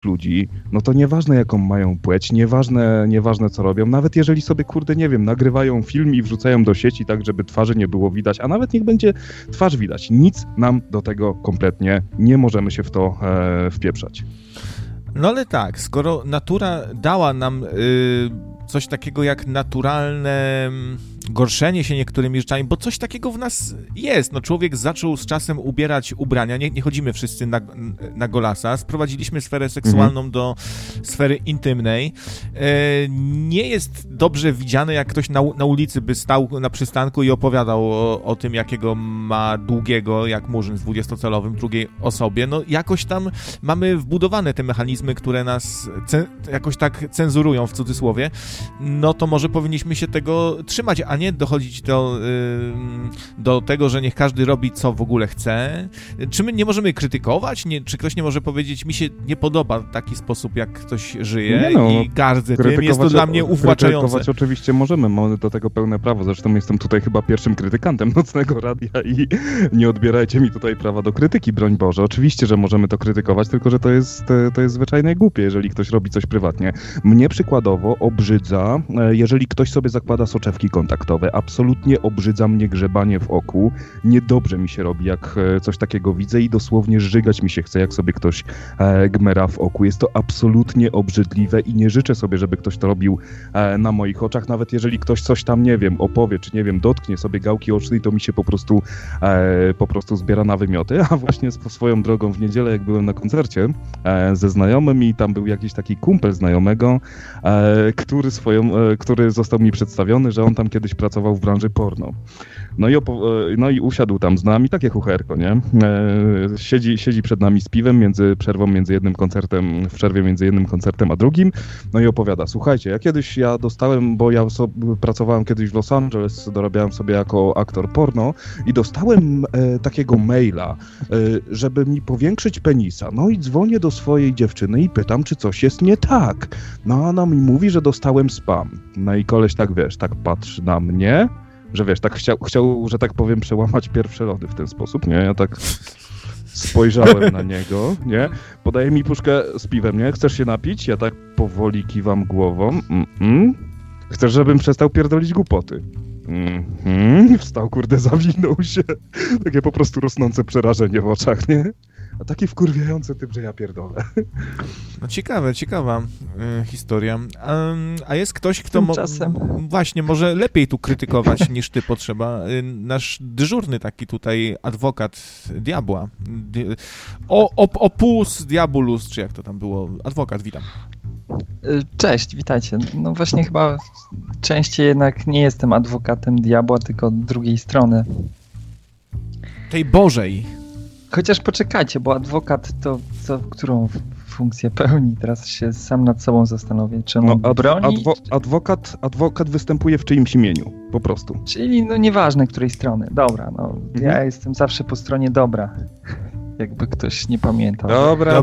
ludzi, no to nieważne jaką mają płeć, nieważne co robią, nawet jeżeli sobie, kurde, nie wiem, nagrywają film i wrzucają do sieci tak, żeby twarzy nie było widać, a nawet niech będzie twarz widać. Nic nam do tego kompletnie nie możemy się w to wpieprzać. No ale tak, skoro natura dała nam coś takiego jak naturalne gorszenie się niektórymi rzeczami, bo coś takiego w nas jest. No człowiek zaczął z czasem ubierać ubrania, nie chodzimy wszyscy na golasa, sprowadziliśmy sferę seksualną do sfery intymnej. Nie jest dobrze widziane, jak ktoś na ulicy by stał na przystanku i opowiadał o tym, jakiego ma długiego, jak murzyn z 20-calowym drugiej osobie. No jakoś tam mamy wbudowane te mechanizmy, które nas jakoś tak cenzurują, w cudzysłowie. No to może powinniśmy się tego trzymać, a nie dochodzić do tego, że niech każdy robi, co w ogóle chce. Czy my nie możemy krytykować? Czy ktoś nie może powiedzieć, mi się nie podoba taki sposób, jak ktoś żyje i gardzę tym, jest to dla mnie uwłaczające. Krytykować oczywiście możemy, mamy do tego pełne prawo. Zresztą jestem tutaj chyba pierwszym krytykantem Nocnego Radia i nie odbierajcie mi tutaj prawa do krytyki, broń Boże. Oczywiście, że możemy to krytykować, tylko że to jest zwyczajnie głupie, jeżeli ktoś robi coś prywatnie. Mnie przykładowo obrzydza, jeżeli ktoś sobie zakłada soczewki kontaktowe. Absolutnie obrzydza mnie grzebanie w oku. Niedobrze mi się robi, jak coś takiego widzę i dosłownie żygać mi się chce, jak sobie ktoś gmera w oku. Jest to absolutnie obrzydliwe i nie życzę sobie, żeby ktoś to robił na moich oczach. Nawet jeżeli ktoś coś tam, nie wiem, opowie, czy nie wiem, dotknie sobie gałki ocznej, to mi się po prostu zbiera na wymioty. A właśnie swoją drogą w niedzielę, jak byłem na koncercie ze znajomym i tam był jakiś taki kumpel znajomego, który został mi przedstawiony, że on tam kiedyś pracował w branży porno. No i usiadł tam z nami, takie chucherko, nie? Siedzi przed nami z piwem w przerwie między jednym koncertem a drugim, no i opowiada, słuchajcie, ja dostałem, bo ja pracowałem kiedyś w Los Angeles, dorabiałem sobie jako aktor porno i dostałem takiego maila, żeby mi powiększyć penisa, no i dzwonię do swojej dziewczyny i pytam, czy coś jest nie tak. No a ona mi mówi, że dostałem spam. No i koleś tak, wiesz, tak patrzy na mnie, że wiesz, tak chciał, że tak powiem, przełamać pierwsze lody w ten sposób, nie? Ja tak spojrzałem na niego, nie? Podaje mi puszkę z piwem, nie? Chcesz się napić? Ja tak powoli kiwam głową. Chcesz, żebym przestał pierdolić głupoty? Wstał, kurde, zawinął się. Takie po prostu rosnące przerażenie w oczach, nie? A taki wkurwiający typ, że ja pierdolę. No ciekawa historia. A jest ktoś, kto właśnie może lepiej tu krytykować niż ty potrzeba. Nasz dyżurny taki tutaj adwokat diabła. Opus diabolus, czy jak to tam było? Adwokat, witam. Cześć, witajcie. No właśnie chyba częściej jednak nie jestem adwokatem diabła, tylko drugiej strony. Tej Bożej. Chociaż poczekajcie, bo adwokat to którą funkcję pełni? Teraz się sam nad sobą zastanowię. Czy on broni? Adwokat występuje w czyimś imieniu, po prostu. Czyli no nieważne której strony. Dobra, no ja jestem zawsze po stronie dobra. Jakby ktoś nie pamiętał. Dobra.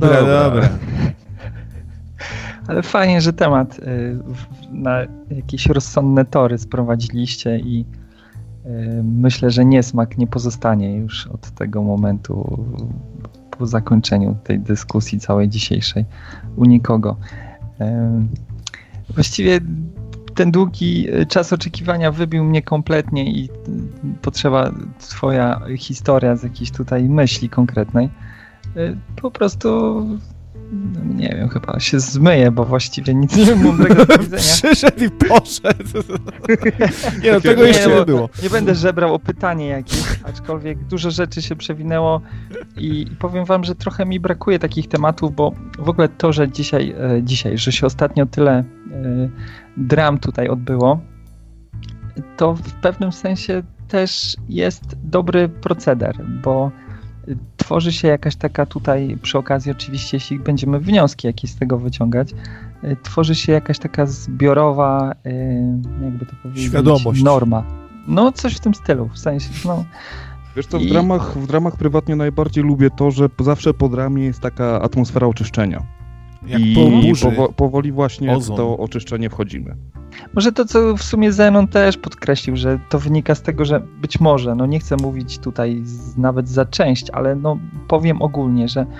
Ale fajnie, że temat na jakieś rozsądne tory sprowadziliście i myślę, że niesmak nie pozostanie już od tego momentu po zakończeniu tej dyskusji całej dzisiejszej u nikogo. Właściwie ten długi czas oczekiwania wybił mnie kompletnie i potrzeba twoja historia z jakiejś tutaj myśli konkretnej. Po prostu nie wiem, chyba się zmyję, bo właściwie nic nie mam mądrego do powiedzenia. Przyszedł i poszedł. Nie no, tego jeszcze nie było. Nie będę żebrał o pytanie jakieś, aczkolwiek dużo rzeczy się przewinęło i powiem wam, że trochę mi brakuje takich tematów, bo w ogóle to, że dzisiaj, że się ostatnio tyle dram tutaj odbyło, to w pewnym sensie też jest dobry proceder, bo tworzy się jakaś taka tutaj, przy okazji oczywiście, jeśli będziemy wnioski jakieś z tego wyciągać, tworzy się jakaś taka zbiorowa, jakby to powiedzieć, świadomość, norma. No coś w tym stylu, w sensie, no. Wiesz co, w dramach prywatnie najbardziej lubię to, że zawsze po dramie jest taka atmosfera oczyszczenia. Jak po burzy. Powoli właśnie w to oczyszczenie wchodzimy. Może to, co w sumie Zenon też podkreślił, że to wynika z tego, że być może, no nie chcę mówić tutaj nawet za część, ale no powiem ogólnie, że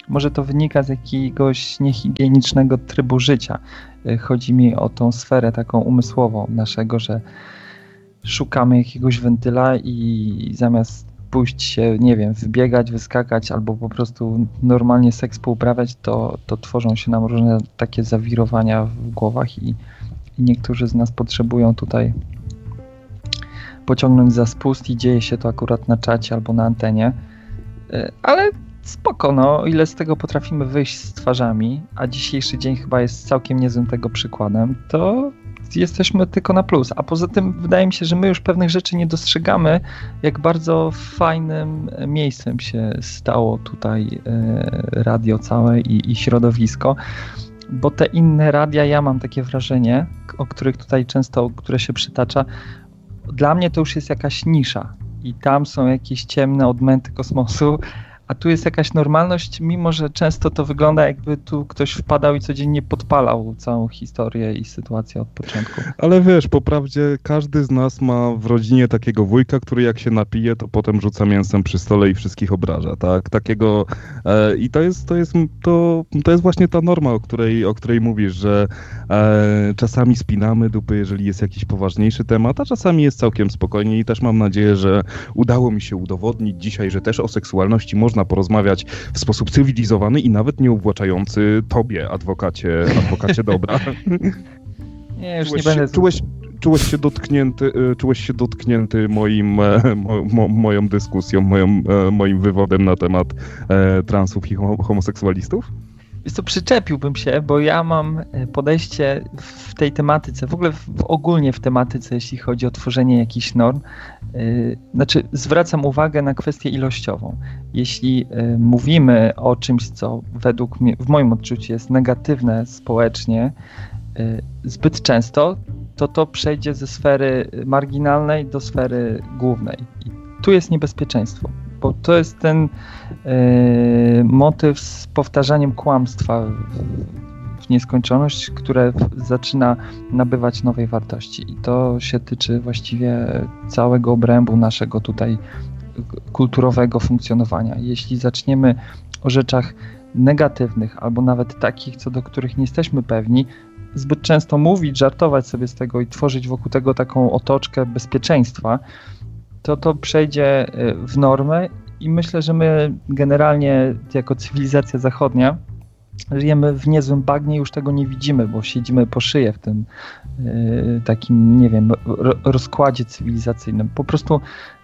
Może to wynika z jakiegoś niehigienicznego trybu życia. Chodzi mi o tą sferę taką umysłową naszego, że szukamy jakiegoś wentyla i zamiast pójść się, nie wiem, wybiegać, wyskakać albo po prostu normalnie seks pouprawiać, to tworzą się nam różne takie zawirowania w głowach i niektórzy z nas potrzebują tutaj pociągnąć za spust i dzieje się to akurat na czacie albo na antenie, ale spoko, no, o ile z tego potrafimy wyjść z twarzami, a dzisiejszy dzień chyba jest całkiem niezłym tego przykładem, to jesteśmy tylko na plus. A poza tym wydaje mi się, że my już pewnych rzeczy nie dostrzegamy, jak bardzo fajnym miejscem się stało tutaj radio całe i środowisko, bo te inne radia, ja mam takie wrażenie, o których tutaj często, które się przytacza, dla mnie to już jest jakaś nisza i tam są jakieś ciemne odmęty kosmosu, a tu jest jakaś normalność, mimo że często to wygląda, jakby tu ktoś wpadał i codziennie podpalał całą historię i sytuację od początku. Ale wiesz, po prawdzie każdy z nas ma w rodzinie takiego wujka, który jak się napije, to potem rzuca mięsem przy stole i wszystkich obraża, tak? Takiego i to jest właśnie ta norma, o której mówisz, że czasami spinamy dupy, jeżeli jest jakiś poważniejszy temat, a czasami jest całkiem spokojnie i też mam nadzieję, że udało mi się udowodnić dzisiaj, że też o seksualności można porozmawiać w sposób cywilizowany i nawet nie uwłaczający tobie, adwokacie dobra. Nie, już nie będę... Czułeś się dotknięty moją dyskusją, moim wywodem na temat transów i homoseksualistów? Wiesz co, przyczepiłbym się, bo ja mam podejście w tej tematyce, w ogóle ogólnie w tematyce, jeśli chodzi o tworzenie jakichś norm, znaczy zwracam uwagę na kwestię ilościową. Jeśli mówimy o czymś, co według mnie, w moim odczuciu jest negatywne społecznie, zbyt często, to przejdzie ze sfery marginalnej do sfery głównej. I tu jest niebezpieczeństwo, bo to jest ten motyw z powtarzaniem kłamstwa w nieskończoność, które zaczyna nabywać nowej wartości. I to się tyczy właściwie całego obrębu naszego tutaj kulturowego funkcjonowania. Jeśli zaczniemy o rzeczach negatywnych, albo nawet takich, co do których nie jesteśmy pewni, zbyt często mówić, żartować sobie z tego i tworzyć wokół tego taką otoczkę bezpieczeństwa, to przejdzie w normę i myślę, że my generalnie jako cywilizacja zachodnia żyjemy w niezłym bagnie i już tego nie widzimy, bo siedzimy po szyję w tym takim, nie wiem, rozkładzie cywilizacyjnym. Po prostu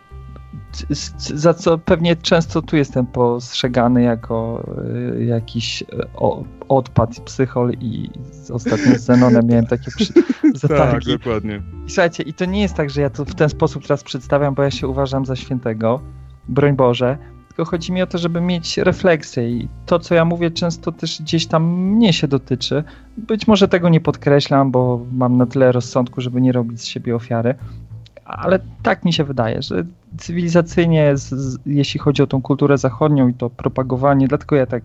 za co pewnie często tu jestem postrzegany jako jakiś odpad, psychol i ostatnio z Zenonem miałem takie zatargi. Tak, dokładnie. I słuchajcie, i to nie jest tak, że ja to w ten sposób teraz przedstawiam, bo ja się uważam za świętego, broń Boże, tylko chodzi mi o to, żeby mieć refleksję i to, co ja mówię, często też gdzieś tam mnie się dotyczy. Być może tego nie podkreślam, bo mam na tyle rozsądku, żeby nie robić z siebie ofiary, ale tak mi się wydaje, że cywilizacyjnie, jeśli chodzi o tą kulturę zachodnią i to propagowanie, dlatego ja tak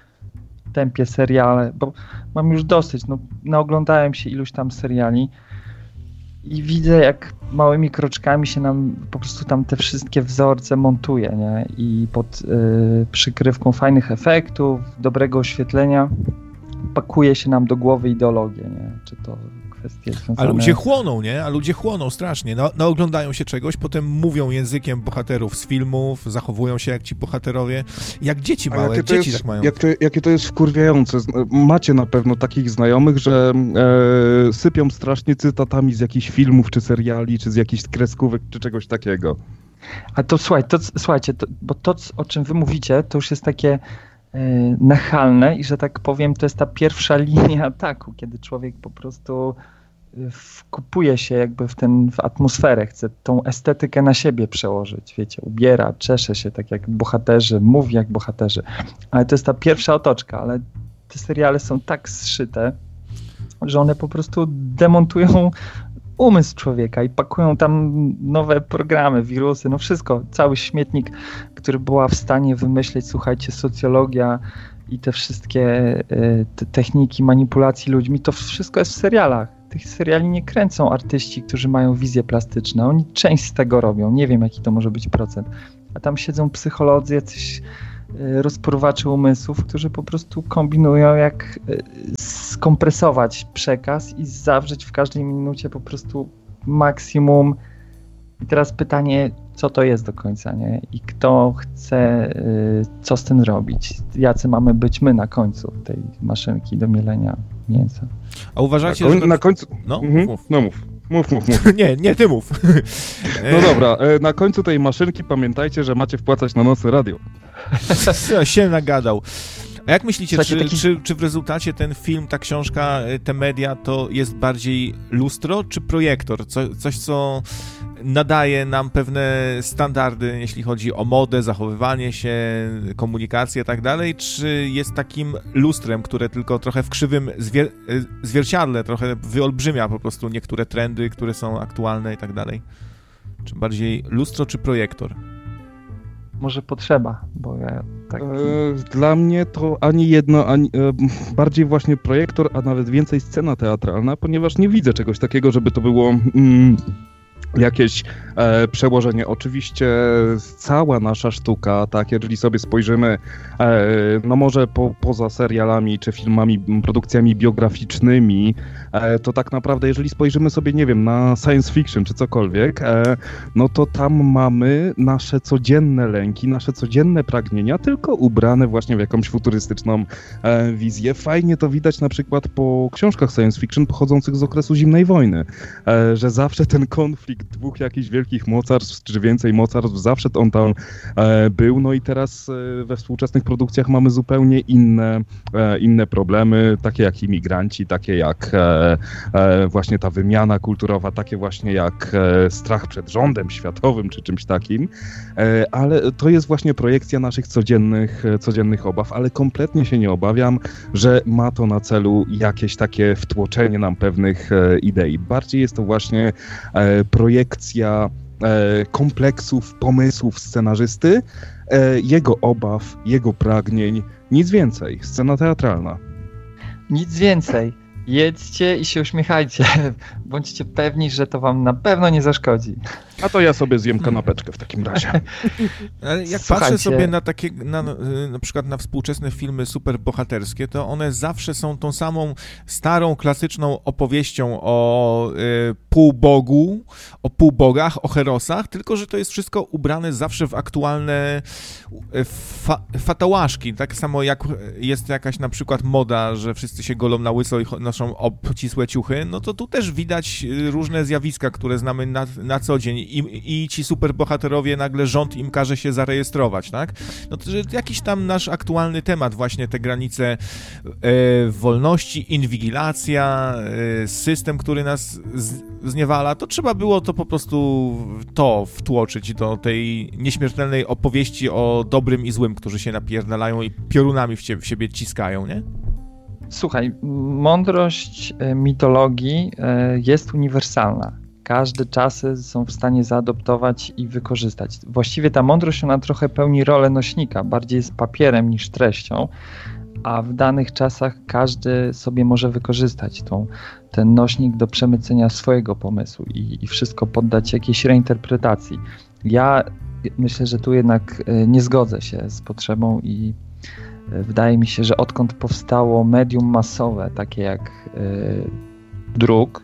tępię seriale, bo mam już dosyć, no, naoglądałem się iluś tam seriali i widzę, jak małymi kroczkami się nam po prostu tam te wszystkie wzorce montuje, nie? I pod przykrywką fajnych efektów, dobrego oświetlenia pakuje się nam do głowy ideologię, nie? Czy to kwestie związane... A ludzie chłoną, nie? A ludzie chłoną strasznie. Naoglądają się czegoś, potem mówią językiem bohaterów z filmów, zachowują się jak ci bohaterowie. Jak dzieci małe, dzieci tak mają. Jakie to jest wkurwiające. Macie na pewno takich znajomych, że sypią strasznie cytatami z jakichś filmów, czy seriali, czy z jakichś kreskówek, czy czegoś takiego. A to słuchajcie, bo to, o czym wy mówicie, to już jest takie nachalne i, że tak powiem, to jest ta pierwsza linia ataku, kiedy człowiek po prostu wkupuje się jakby w atmosferę, chce tą estetykę na siebie przełożyć, wiecie, ubiera, czesze się tak jak bohaterzy, mówi jak bohaterzy, ale to jest ta pierwsza otoczka, ale te seriale są tak zszyte, że one po prostu demontują umysł człowieka i pakują tam nowe programy, wirusy, no wszystko, cały śmietnik, który była w stanie wymyśleć, słuchajcie, socjologia i te wszystkie te techniki manipulacji ludźmi, to wszystko jest w serialach. Tych seriali nie kręcą artyści, którzy mają wizje plastyczne. Oni część z tego robią, nie wiem jaki to może być procent. A tam siedzą psycholodzy, jacyś rozpruwaczy umysłów, którzy po prostu kombinują, jak skompresować przekaz i zawrzeć w każdej minucie po prostu maksimum. I teraz pytanie, co to jest do końca, nie? I kto chce co z tym robić? Jacy mamy być my na końcu tej maszynki do mielenia mięsa? A uważacie, że... Na końcu... No, mów. Mów. Nie, ty mów. No dobra, na końcu tej maszynki pamiętajcie, że macie wpłacać na nocne radio. Się nagadał. A jak myślicie, Słuchajcie, czy w rezultacie ten film, ta książka, te media to jest bardziej lustro czy projektor? Coś, co nadaje nam pewne standardy, jeśli chodzi o modę, zachowywanie się, komunikację i tak dalej, czy jest takim lustrem, które tylko trochę w krzywym zwierciadle trochę wyolbrzymia po prostu niektóre trendy, które są aktualne i tak dalej? Czy bardziej lustro czy projektor? Może potrzeba, bo ja tak... Dla mnie to ani jedno, ani bardziej właśnie projektor, a nawet więcej scena teatralna, ponieważ nie widzę czegoś takiego, żeby to było jakieś przełożenie. Oczywiście cała nasza sztuka, tak, jeżeli sobie spojrzymy, no może poza serialami czy filmami, produkcjami biograficznymi, to tak naprawdę, jeżeli spojrzymy sobie, nie wiem, na science fiction czy cokolwiek, no to tam mamy nasze codzienne lęki, nasze codzienne pragnienia, tylko ubrane właśnie w jakąś futurystyczną wizję. Fajnie to widać na przykład po książkach science fiction pochodzących z okresu zimnej wojny, że zawsze ten konflikt dwóch jakichś wielkich mocarstw, czy więcej mocarstw, zawsze on tam był, no i teraz we współczesnych produkcjach mamy zupełnie inne problemy, takie jak imigranci, takie jak właśnie ta wymiana kulturowa, takie właśnie jak strach przed rządem światowym, czy czymś takim, ale to jest właśnie projekcja naszych codziennych obaw, ale kompletnie się nie obawiam, że ma to na celu jakieś takie wtłoczenie nam pewnych idei. Bardziej jest to właśnie projekcja kompleksów, pomysłów scenarzysty, jego obaw, jego pragnień, nic więcej. Scena teatralna. Nic więcej. Jedźcie i się uśmiechajcie. Bądźcie pewni, że to wam na pewno nie zaszkodzi. A to ja sobie zjem kanapeczkę w takim razie. Ale jak Słuchajcie, patrzę sobie na takie, na przykład na współczesne filmy superbohaterskie, to one zawsze są tą samą starą, klasyczną opowieścią o półbogu, o półbogach, o herosach, tylko że to jest wszystko ubrane zawsze w aktualne fatałaszki. Tak samo jak jest jakaś na przykład moda, że wszyscy się golą na łyso i noszą obcisłe ciuchy, no to tu też widać różne zjawiska, które znamy na co dzień i ci superbohaterowie nagle rząd im każe się zarejestrować, tak? No to, że jakiś tam nasz aktualny temat, właśnie te granice wolności, inwigilacja, system, który nas zniewala, to trzeba było to po prostu wtłoczyć do tej nieśmiertelnej opowieści o dobrym i złym, którzy się napierdalają i piorunami w siebie ciskają, nie? Słuchaj, mądrość mitologii jest uniwersalna. Każde czasy są w stanie zaadoptować i wykorzystać. Właściwie ta mądrość, ona trochę pełni rolę nośnika, bardziej jest papierem niż treścią, a w danych czasach każdy sobie może wykorzystać ten nośnik do przemycenia swojego pomysłu i wszystko poddać jakiejś reinterpretacji. Ja myślę, że tu jednak nie zgodzę się z potrzebą i wydaje mi się, że odkąd powstało medium masowe, takie jak druk,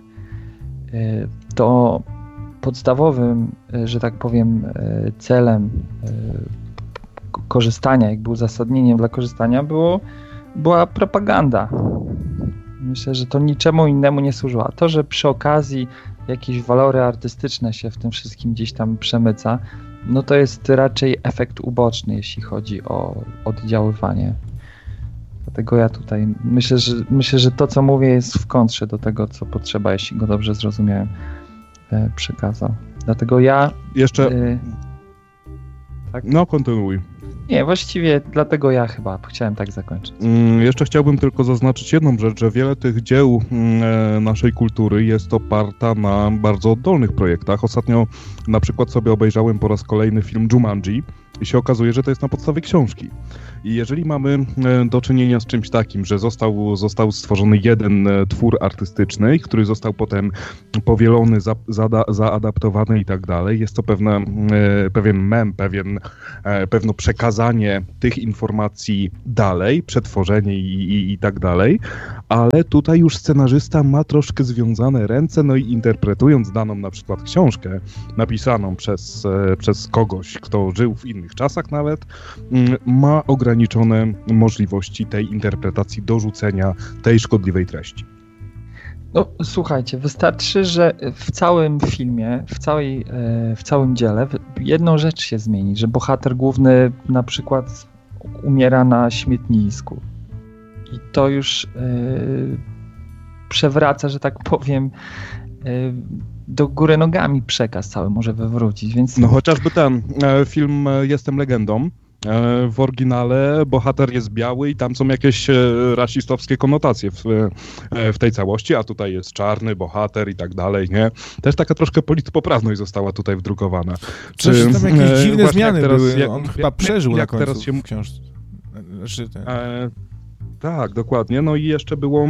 to podstawowym, że tak powiem, celem korzystania, jakby uzasadnieniem dla korzystania była propaganda. Myślę, że to niczemu innemu nie służyło. To, że przy okazji jakieś walory artystyczne się w tym wszystkim gdzieś tam przemyca, no to jest raczej efekt uboczny, jeśli chodzi o oddziaływanie. Dlatego ja tutaj myślę, że to, co mówię, jest w kontrze do tego, co potrzeba, jeśli go dobrze zrozumiałem, przekazał. Dlatego ja... Jeszcze... Tak? No, kontynuuj. Nie, właściwie dlatego ja chyba chciałem tak zakończyć. Jeszcze chciałbym tylko zaznaczyć jedną rzecz, że wiele tych dzieł naszej kultury jest oparta na bardzo oddolnych projektach. Ostatnio na przykład sobie obejrzałem po raz kolejny film Jumanji i się okazuje, że to jest na podstawie książki. I jeżeli mamy do czynienia z czymś takim, że został stworzony jeden twór artystyczny, który został potem powielony, zaadaptowany i tak dalej, jest to pewien mem, pewne przekazanie tych informacji dalej, przetworzenie i tak dalej, ale tutaj już scenarzysta ma troszkę związane ręce, no i interpretując daną na przykład książkę napisaną przez kogoś, kto żył w innych czasach nawet, ma ograniczone możliwości tej interpretacji, dorzucenia tej szkodliwej treści. No słuchajcie, wystarczy, że w całym filmie, w całym dziele jedną rzecz się zmieni, że bohater główny na przykład umiera na śmietnisku i to już przewraca, że tak powiem, do góry nogami przekaz cały może wywrócić, więc... No chociażby ten film Jestem legendą. W oryginale bohater jest biały i tam są jakieś rasistowskie konotacje w tej całości, a tutaj jest czarny bohater i tak dalej, nie? Też taka troszkę politpoprawność została tutaj wdrukowana. Tam jakieś dziwne zmiany teraz, były, on chyba przeżył na końcu teraz się... w książce. Tak, dokładnie. No i jeszcze było...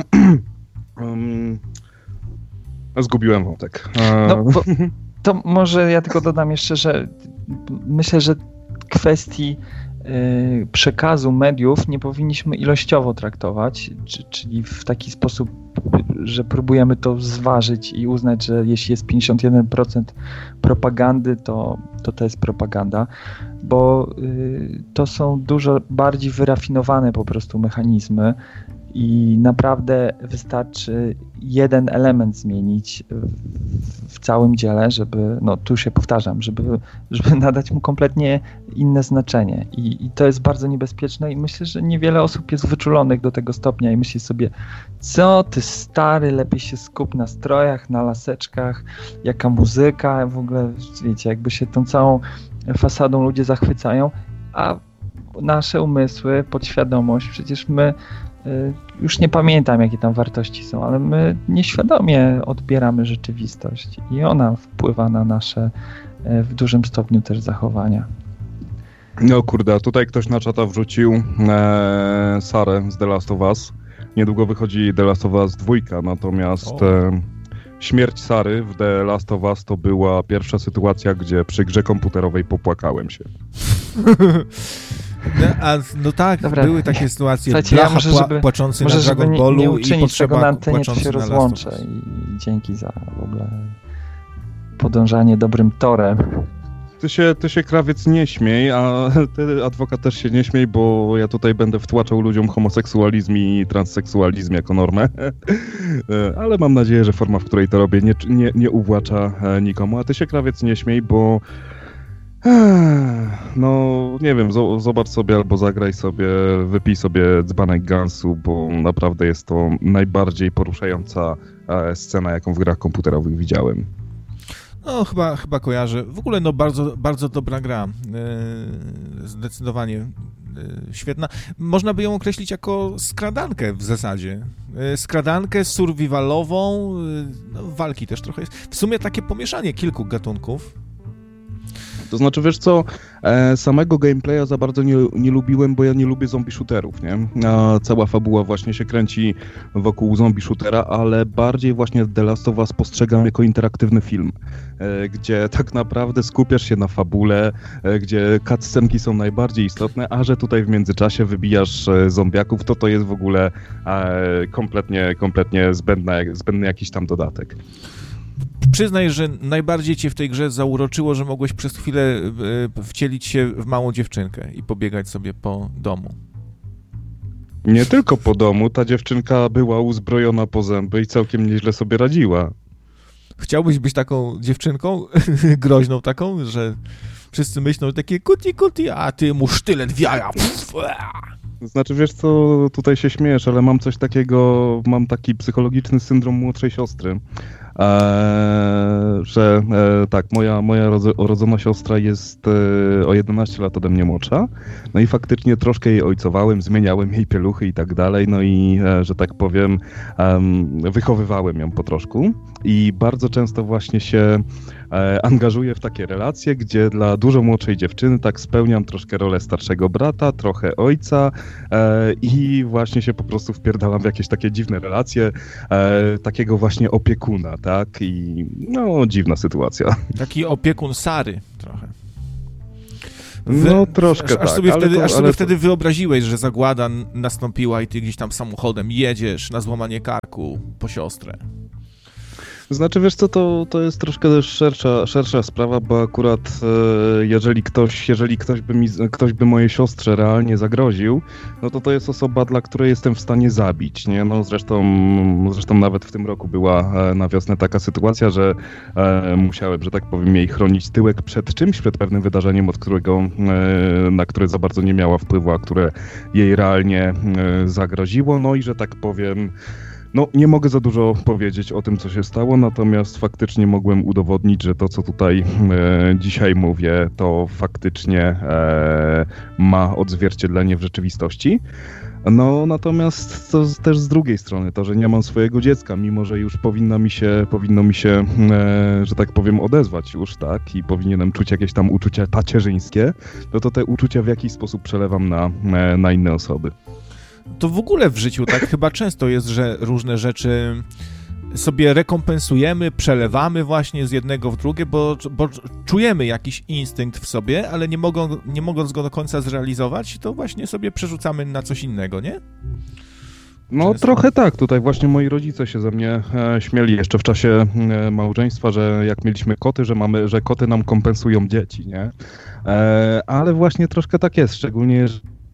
Zgubiłem wątek. To może ja tylko dodam jeszcze, że myślę, że kwestii przekazu mediów nie powinniśmy ilościowo traktować, czyli w taki sposób, że próbujemy to zważyć i uznać, że jeśli jest 51% propagandy, to jest propaganda, bo to są dużo bardziej wyrafinowane po prostu mechanizmy i naprawdę wystarczy jeden element zmienić w całym dziele, żeby, no tu się powtarzam, żeby nadać mu kompletnie inne znaczenie. I to jest bardzo niebezpieczne i myślę, że niewiele osób jest wyczulonych do tego stopnia i myśli sobie, co ty stary, lepiej się skup na strojach, na laseczkach, jaka muzyka, w ogóle wiecie, jakby się tą całą fasadą ludzie zachwycają, a nasze umysły, podświadomość, przecież my już nie pamiętam, jakie tam wartości są, ale my nieświadomie odbieramy rzeczywistość i ona wpływa na nasze w dużym stopniu też zachowania. No kurde, tutaj ktoś na czata wrzucił Sarę z The Last of Us. Niedługo wychodzi The Last of Us 2, natomiast śmierć Sary w The Last of Us to była pierwsza sytuacja, gdzie przy grze komputerowej popłakałem się. No tak, dobra. Były takie sytuacje. Słuchajcie, Blacha płaczący na Dragon Ballu i potrzeba tego na antenie, to się rozłączę i dzięki za w ogóle podążanie dobrym torem. Ty się krawiec nie śmiej, a ty adwokat też się nie śmiej, bo ja tutaj będę wtłaczał ludziom homoseksualizm i transseksualizm jako normę. Ale mam nadzieję, że forma, w której to robię, nie uwłacza nikomu, a ty się krawiec nie śmiej, bo no nie wiem, zobacz sobie albo zagraj sobie, wypij sobie dzbanek Gansu, bo naprawdę jest to najbardziej poruszająca scena, jaką w grach komputerowych widziałem. No chyba kojarzę. W ogóle no bardzo, bardzo dobra gra. Zdecydowanie świetna. Można by ją określić jako skradankę w zasadzie. Skradankę survivalową, no, walki też trochę jest. W sumie takie pomieszanie kilku gatunków. To znaczy, wiesz co, samego gameplaya za bardzo nie lubiłem, bo ja nie lubię zombie shooterów, nie? Cała fabuła właśnie się kręci wokół zombie shootera, ale bardziej właśnie The Last of Us postrzegam jako interaktywny film, gdzie tak naprawdę skupiasz się na fabule, gdzie cutscenki są najbardziej istotne, a że tutaj w międzyczasie wybijasz zombiaków, to jest w ogóle kompletnie zbędny jakiś tam dodatek. Przyznaj, że najbardziej cię w tej grze zauroczyło, że mogłeś przez chwilę wcielić się w małą dziewczynkę i pobiegać sobie po domu. Nie tylko po domu, ta dziewczynka była uzbrojona po zęby i całkiem nieźle sobie radziła. Chciałbyś być taką dziewczynką, groźną taką, że wszyscy myślą takie kuti, a ty mu sztylet w jaja. Znaczy, wiesz co, tutaj się śmiesz, ale mam coś takiego, mam taki psychologiczny syndrom młodszej siostry. Że tak, moja urodzona siostra jest o 11 lat ode mnie młodsza, no i faktycznie troszkę jej ojcowałem, zmieniałem jej pieluchy i tak dalej, no i, że tak powiem, wychowywałem ją po troszku i bardzo często właśnie się angażuję w takie relacje, gdzie dla dużo młodszej dziewczyny tak spełniam troszkę rolę starszego brata, trochę ojca i właśnie się po prostu wpierdalam w jakieś takie dziwne relacje, takiego właśnie opiekuna, tak? I no, dziwna sytuacja. Taki opiekun Sary trochę. No troszkę aż tak. Sobie wtedy wyobraziłeś, że zagłada nastąpiła i ty gdzieś tam samochodem jedziesz na złamanie karku po siostrę. Znaczy, wiesz co, to jest troszkę też szersza sprawa, bo akurat jeżeli ktoś by mojej siostrze realnie zagroził, no to jest osoba, dla której jestem w stanie zabić, nie? No zresztą nawet w tym roku była na wiosnę taka sytuacja, że musiałem, że tak powiem, jej chronić tyłek przed czymś, przed pewnym wydarzeniem, na które za bardzo nie miała wpływu, a które jej realnie zagroziło, no i że tak powiem, no, nie mogę za dużo powiedzieć o tym, co się stało, natomiast faktycznie mogłem udowodnić, że to, co tutaj dzisiaj mówię, to faktycznie ma odzwierciedlenie w rzeczywistości. No, natomiast to też z drugiej strony, to, że nie mam swojego dziecka, mimo że już powinno mi się, że tak powiem, odezwać już, tak, i powinienem czuć jakieś tam uczucia tacierzyńskie, no to te uczucia w jakiś sposób przelewam na inne osoby. To w ogóle w życiu tak chyba często jest, że różne rzeczy sobie rekompensujemy, przelewamy właśnie z jednego w drugie, bo czujemy jakiś instynkt w sobie, ale nie mogąc go do końca zrealizować, to właśnie sobie przerzucamy na coś innego, nie? No często. Trochę tak, tutaj właśnie moi rodzice się ze mnie śmieli jeszcze w czasie małżeństwa, że jak mieliśmy koty, że koty nam kompensują dzieci, nie? Ale właśnie troszkę tak jest, szczególnie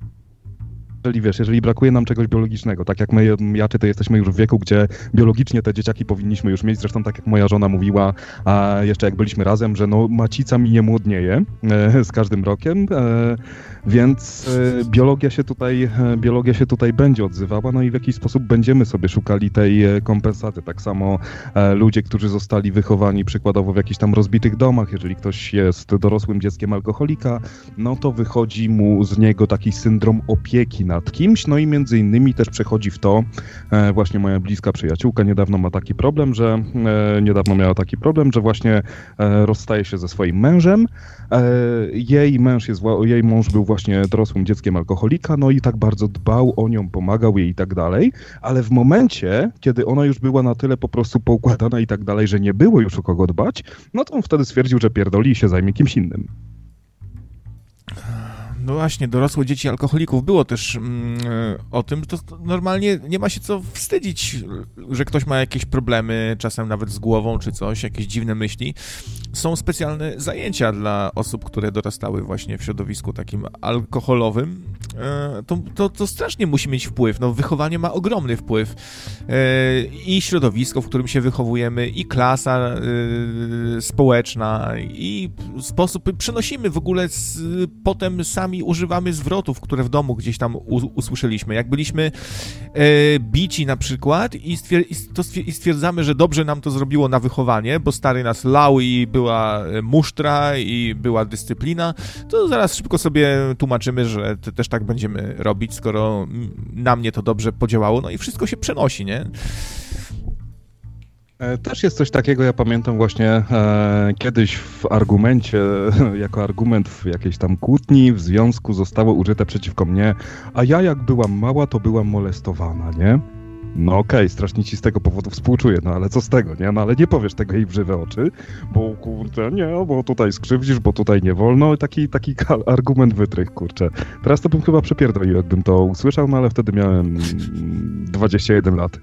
jeżeli brakuje nam czegoś biologicznego, tak jak ja czy ty jesteśmy już w wieku, gdzie biologicznie te dzieciaki powinniśmy już mieć, zresztą tak jak moja żona mówiła, a jeszcze jak byliśmy razem, że no macica mi nie młodnieje z każdym rokiem, więc biologia się tutaj będzie odzywała, no i w jakiś sposób będziemy sobie szukali tej kompensaty. Tak samo ludzie, którzy zostali wychowani przykładowo w jakichś tam rozbitych domach, jeżeli ktoś jest dorosłym dzieckiem alkoholika, no to wychodzi mu z niego taki syndrom opieki nad kimś, no i między innymi też przechodzi w to, właśnie moja bliska przyjaciółka niedawno miała taki problem, że właśnie rozstaje się ze swoim mężem. Jej mąż był właśnie dorosłym dzieckiem alkoholika, no i tak bardzo dbał o nią, pomagał jej i tak dalej, ale w momencie, kiedy ona już była na tyle po prostu poukładana i tak dalej, że nie było już o kogo dbać, no to on wtedy stwierdził, że pierdoli i się zajmie kimś innym. No właśnie, dorosłe dzieci alkoholików było też o tym, to normalnie nie ma się co wstydzić, że ktoś ma jakieś problemy, czasem nawet z głową czy coś, jakieś dziwne myśli. Są specjalne zajęcia dla osób, które dorastały właśnie w środowisku takim alkoholowym. To strasznie musi mieć wpływ. No, wychowanie ma ogromny wpływ. I środowisko, w którym się wychowujemy, i klasa społeczna, i sposób, przenosimy w ogóle potem sami używamy zwrotów, które w domu gdzieś tam usłyszeliśmy. Jak byliśmy bici na przykład i stwierdzamy, że dobrze nam to zrobiło na wychowanie, bo stary nas lał i była musztra i była dyscyplina, to zaraz szybko sobie tłumaczymy, że też tak będziemy robić, skoro na mnie to dobrze podziałało, no i wszystko się przenosi, nie? Też jest coś takiego, ja pamiętam właśnie kiedyś w argumencie, jako argument w jakiejś tam kłótni w związku zostało użyte przeciwko mnie, a ja jak byłam mała, to byłam molestowana, nie? No okej, strasznie ci z tego powodu współczuję, no ale co z tego, nie? No ale nie powiesz tego jej w żywe oczy, bo kurde, nie, bo tutaj skrzywdzisz, bo tutaj nie wolno, taki argument wytrych, kurczę. Teraz to bym chyba przepierdolił, jakbym to usłyszał, no ale wtedy miałem 21 lat.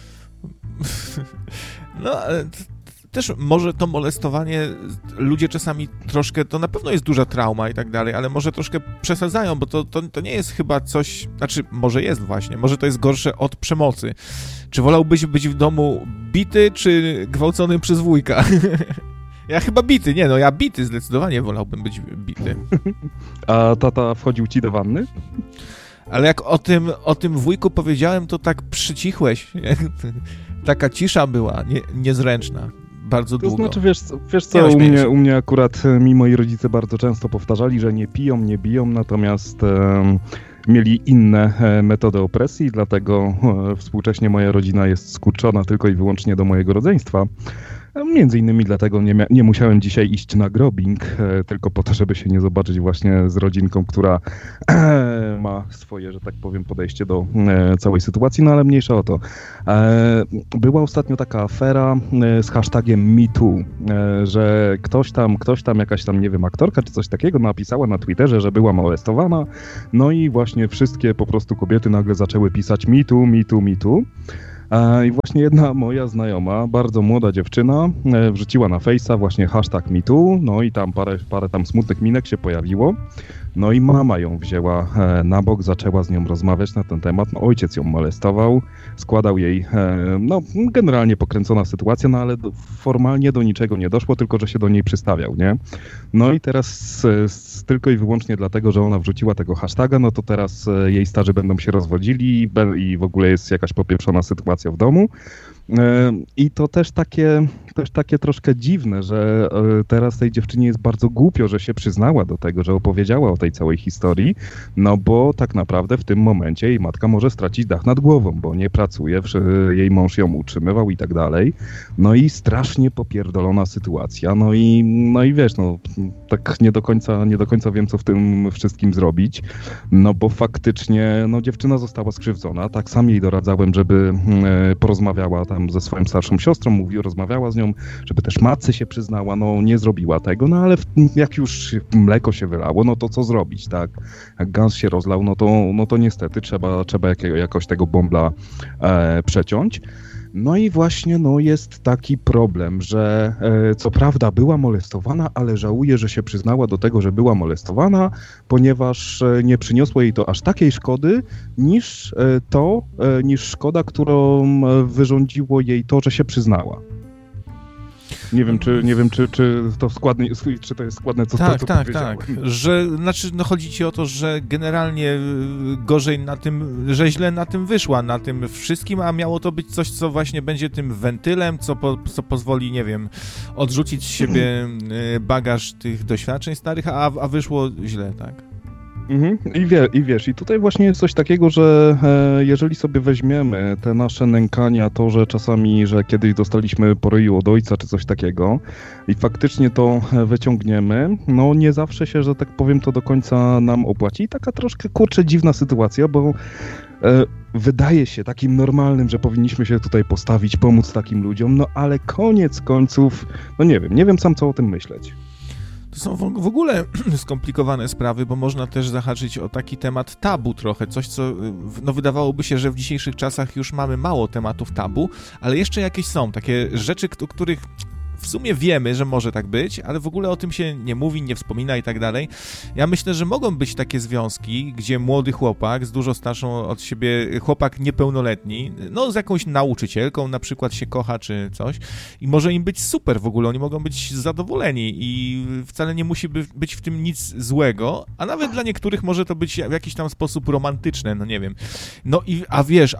No, też może to molestowanie, ludzie czasami troszkę, to na pewno jest duża trauma i tak dalej, ale może troszkę przesadzają, bo to nie jest chyba coś, znaczy może jest właśnie, może to jest gorsze od przemocy. Czy wolałbyś być w domu bity, czy gwałcony przez wujka? Ja chyba bity, ja bity, zdecydowanie wolałbym być bity. A tata wchodził ci do wanny? Ale jak o tym wujku powiedziałem, to tak przycichłeś. Taka cisza była, niezręczna, bardzo długo. To znaczy, wiesz co, u mnie akurat moi rodzice bardzo często powtarzali, że nie piją, nie biją, natomiast mieli inne metody opresji, dlatego współcześnie moja rodzina jest skurczona tylko i wyłącznie do mojego rodzeństwa. Między innymi dlatego nie musiałem dzisiaj iść na grobing, tylko po to, żeby się nie zobaczyć właśnie z rodzinką, która ma swoje, że tak powiem, podejście do całej sytuacji, no ale mniejsza o to. Była ostatnio taka afera z hashtagiem MeToo, że ktoś tam, jakaś tam, nie wiem, aktorka czy coś takiego napisała na Twitterze, że była molestowana, no i właśnie wszystkie po prostu kobiety nagle zaczęły pisać MeToo, MeToo, MeToo. I właśnie jedna moja znajoma, bardzo młoda dziewczyna, wrzuciła na Face'a właśnie hashtag MeToo, no i tam parę tam smutnych minek się pojawiło. No i mama ją wzięła na bok, zaczęła z nią rozmawiać na ten temat. No, ojciec ją molestował, składał jej, no generalnie pokręcona sytuacja, no ale formalnie do niczego nie doszło, tylko że się do niej przystawiał, nie? No i teraz tylko i wyłącznie dlatego, że ona wrzuciła tego hashtaga, no to teraz jej starzy będą się rozwodzili i w ogóle jest jakaś popieprzona sytuacja w domu. I to też takie troszkę dziwne, że teraz tej dziewczynie jest bardzo głupio, że się przyznała do tego, że opowiedziała o tej całej historii, no bo tak naprawdę w tym momencie jej matka może stracić dach nad głową, bo nie pracuje, jej mąż ją utrzymywał i tak dalej. No i strasznie popierdolona sytuacja, no i wiesz, no tak nie do końca wiem, co w tym wszystkim zrobić, no bo faktycznie, no dziewczyna została skrzywdzona, tak sam jej doradzałem, żeby porozmawiała tam ze swoją starszą siostrą, rozmawiała z nią, żeby też matce się przyznała, no nie zrobiła tego, no ale jak już mleko się wylało, no to co zrobić, tak? Jak gaz się rozlał, no to niestety trzeba jakoś tego bąbla przeciąć. No i właśnie jest taki problem, że co prawda była molestowana, ale żałuje, że się przyznała do tego, że była molestowana, ponieważ nie przyniosło jej to aż takiej szkody, niż szkoda, którą wyrządziło jej to, że się przyznała. Nie wiem, czy to składne, czy to jest składne, co powiedziałem. Że, znaczy, no chodzi ci o to, że generalnie gorzej na tym, że źle na tym wyszła, na tym wszystkim, a miało to być coś, co właśnie będzie tym wentylem, co pozwoli, nie wiem, odrzucić z siebie bagaż tych doświadczeń starych, a wyszło źle, tak? I wiesz, i tutaj właśnie jest coś takiego, że jeżeli sobie weźmiemy te nasze nękania, to, że czasami, że kiedyś dostaliśmy po ryju od ojca czy coś takiego i faktycznie to wyciągniemy, no nie zawsze się, że tak powiem, to do końca nam opłaci. I taka troszkę, kurczę, dziwna sytuacja, bo wydaje się takim normalnym, że powinniśmy się tutaj postawić, pomóc takim ludziom, no ale koniec końców, no nie wiem sam, co o tym myśleć. To są w ogóle skomplikowane sprawy, bo można też zahaczyć o taki temat tabu trochę, coś co, no wydawałoby się, że w dzisiejszych czasach już mamy mało tematów tabu, ale jeszcze jakieś są takie rzeczy, o których w sumie wiemy, że może tak być, ale w ogóle o tym się nie mówi, nie wspomina i tak dalej. Ja myślę, że mogą być takie związki, gdzie młody chłopak z dużo starszą od siebie, chłopak niepełnoletni, no z jakąś nauczycielką na przykład się kocha czy coś i może im być super w ogóle, oni mogą być zadowoleni i wcale nie musi być w tym nic złego, a nawet dla niektórych może to być w jakiś tam sposób romantyczne, no nie wiem. No i, a wiesz,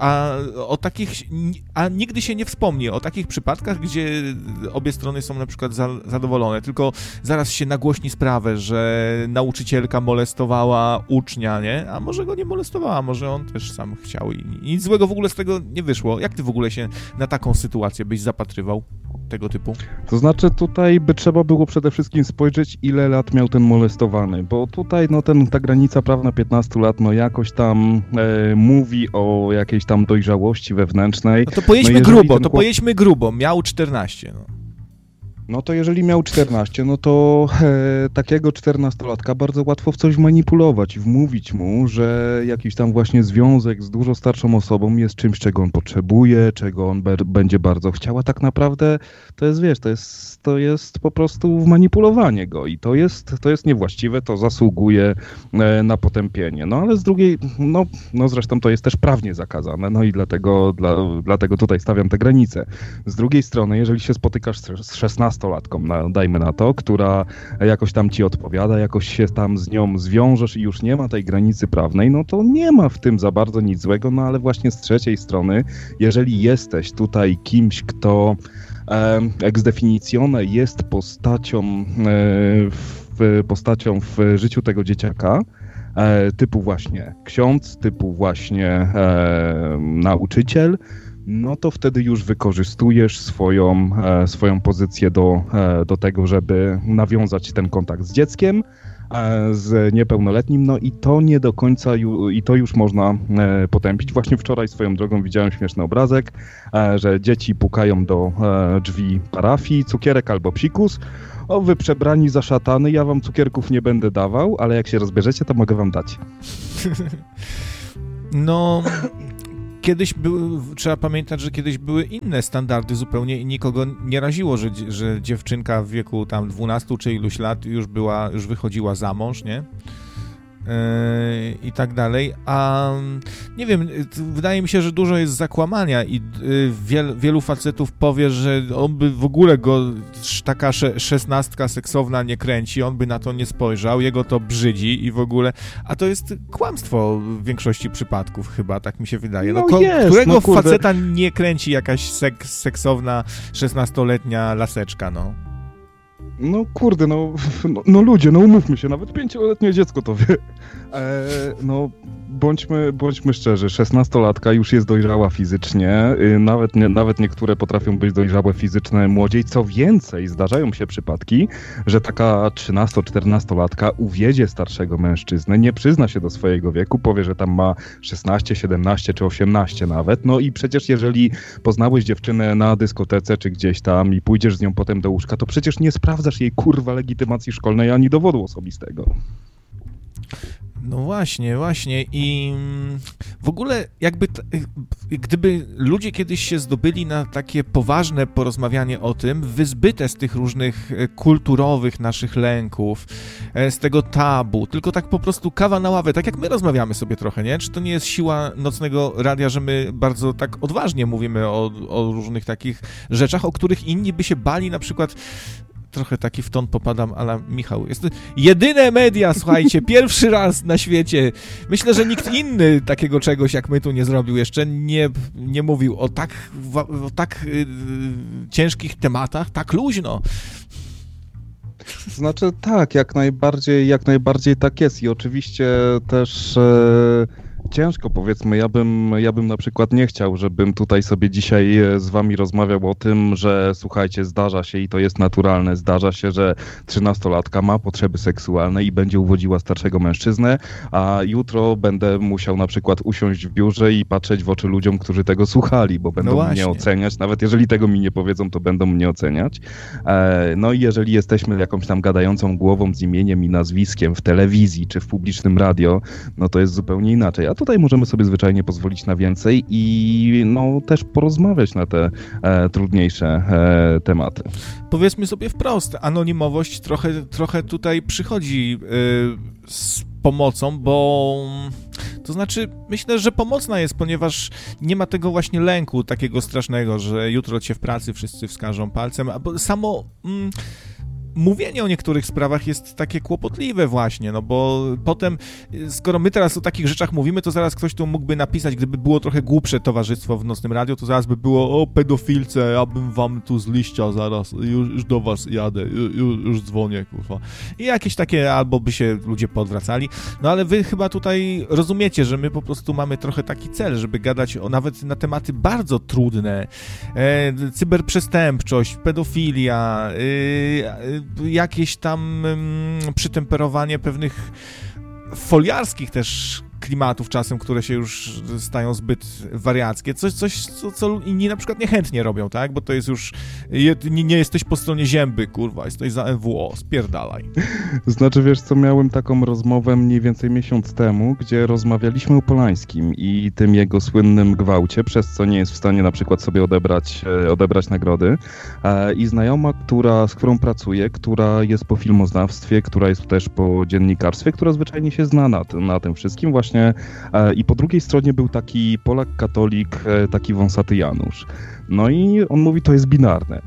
a nigdy się nie wspomni o takich przypadkach, gdzie obie strony są na przykład zadowolone, tylko zaraz się nagłośni sprawę, że nauczycielka molestowała ucznia, nie? A może go nie molestowała, może on też sam chciał i nic złego w ogóle z tego nie wyszło. Jak ty w ogóle się na taką sytuację byś zapatrywał tego typu? To znaczy tutaj by trzeba było przede wszystkim spojrzeć, ile lat miał ten molestowany, bo tutaj ta granica prawna 15 lat, no jakoś tam mówi o jakiejś tam dojrzałości wewnętrznej. No to pojedźmy grubo, miał 14, no. No to jeżeli miał 14, no to takiego 14-latka bardzo łatwo w coś manipulować i wmówić mu, że jakiś tam właśnie związek z dużo starszą osobą jest czymś, czego on potrzebuje, czego on będzie bardzo chciał, a tak naprawdę to jest, wiesz, to jest po prostu manipulowanie go i to jest niewłaściwe, to zasługuje na potępienie. No ale z drugiej, no zresztą to jest też prawnie zakazane, no i dlatego tutaj stawiam te granice. Z drugiej strony, jeżeli się spotykasz z 16-latką, dajmy na to, która jakoś tam ci odpowiada, jakoś się tam z nią zwiążesz i już nie ma tej granicy prawnej, no to nie ma w tym za bardzo nic złego, no ale właśnie z trzeciej strony, jeżeli jesteś tutaj kimś, kto ex definitione jest postacią w życiu tego dzieciaka, typu właśnie ksiądz, typu właśnie nauczyciel, no to wtedy już wykorzystujesz swoją pozycję do tego, żeby nawiązać ten kontakt z dzieckiem, z niepełnoletnim, no i to nie do końca, i to już można potępić. Właśnie wczoraj swoją drogą widziałem śmieszny obrazek, że dzieci pukają do drzwi parafii, cukierek albo psikus. O, wy przebrani za szatany, ja wam cukierków nie będę dawał, ale jak się rozbierzecie, to mogę wam dać. No... trzeba pamiętać, że kiedyś były inne standardy zupełnie i nikogo nie raziło, że dziewczynka w wieku tam 12 czy iluś lat już wychodziła za mąż, nie? I tak dalej, a nie wiem, wydaje mi się, że dużo jest zakłamania i wielu facetów powie, że on by w ogóle go taka 16 seksowna nie kręci, on by na to nie spojrzał, jego to brzydzi i w ogóle, a to jest kłamstwo w większości przypadków chyba, tak mi się wydaje. Którego faceta nie kręci jakaś seksowna 16-letnia laseczka, no? No kurde, no ludzie, no umówmy się, nawet 5-letnie dziecko to wie. No bądźmy szczerzy, 16-latka już jest dojrzała fizycznie, nawet niektóre potrafią być dojrzałe fizycznie młodziej. Co więcej, zdarzają się przypadki, że taka 13-14-latka uwiedzie starszego mężczyznę, nie przyzna się do swojego wieku, powie, że tam ma 16, 17 czy 18 nawet. No i przecież jeżeli poznałeś dziewczynę na dyskotece czy gdzieś tam i pójdziesz z nią potem do łóżka, to przecież nie sprawdzasz jej kurwa legitymacji szkolnej ani dowodu osobistego. No właśnie i w ogóle gdyby ludzie kiedyś się zdobyli na takie poważne porozmawianie o tym, wyzbyte z tych różnych kulturowych naszych lęków, z tego tabu, tylko tak po prostu kawa na ławę, tak jak my rozmawiamy sobie trochę, nie? Czy to nie jest siła nocnego radia, że my bardzo tak odważnie mówimy o różnych takich rzeczach, o których inni by się bali, na przykład trochę taki w ton popadam, ale Michał, jest jedyne media, słuchajcie, pierwszy raz na świecie. Myślę, że nikt inny takiego czegoś jak my tu nie zrobił jeszcze, nie mówił o tak ciężkich tematach, tak luźno. Znaczy tak, jak najbardziej tak jest i oczywiście też ciężko, powiedzmy, ja bym na przykład nie chciał, żebym tutaj sobie dzisiaj z wami rozmawiał o tym, że słuchajcie, zdarza się i to jest naturalne, zdarza się, że 13-latka ma potrzeby seksualne i będzie uwodziła starszego mężczyznę, a jutro będę musiał na przykład usiąść w biurze i patrzeć w oczy ludziom, którzy tego słuchali, bo będą mnie oceniać, nawet jeżeli tego mi nie powiedzą, to będą mnie oceniać. No i jeżeli jesteśmy jakąś tam gadającą głową z imieniem i nazwiskiem w telewizji czy w publicznym radio, no to jest zupełnie inaczej. A tutaj możemy sobie zwyczajnie pozwolić na więcej i no też porozmawiać na te trudniejsze tematy. Powiedzmy sobie wprost, anonimowość trochę tutaj przychodzi z pomocą, bo to znaczy myślę, że pomocna jest, ponieważ nie ma tego właśnie lęku takiego strasznego, że jutro cię w pracy wszyscy wskażą palcem, albo samo mówienie o niektórych sprawach jest takie kłopotliwe właśnie, no bo potem, skoro my teraz o takich rzeczach mówimy, to zaraz ktoś tu mógłby napisać, gdyby było trochę głupsze towarzystwo w Nocnym Radio, to zaraz by było o pedofilce, ja bym wam tu z liścia zaraz, już do was jadę, już dzwonię, kurwa. I jakieś takie, albo by się ludzie podwracali, no ale wy chyba tutaj rozumiecie, że my po prostu mamy trochę taki cel, żeby gadać nawet na tematy bardzo trudne, cyberprzestępczość, pedofilia, jakieś tam przytemperowanie pewnych foliarskich też klimatów czasem, które się już stają zbyt wariackie. Coś co inni na przykład niechętnie robią, tak? Bo to jest już... Nie jesteś po stronie Zięby, kurwa, jesteś za MWO, spierdalaj. Znaczy, wiesz co, miałem taką rozmowę mniej więcej miesiąc temu, gdzie rozmawialiśmy o Polańskim i tym jego słynnym gwałcie, przez co nie jest w stanie na przykład sobie odebrać nagrody. I znajoma, z którą pracuję, która jest po filmoznawstwie, która jest też po dziennikarstwie, która zwyczajnie się zna na tym wszystkim właśnie. I po drugiej stronie był taki Polak katolik, taki wąsaty Janusz. No i on mówi, to jest binarne.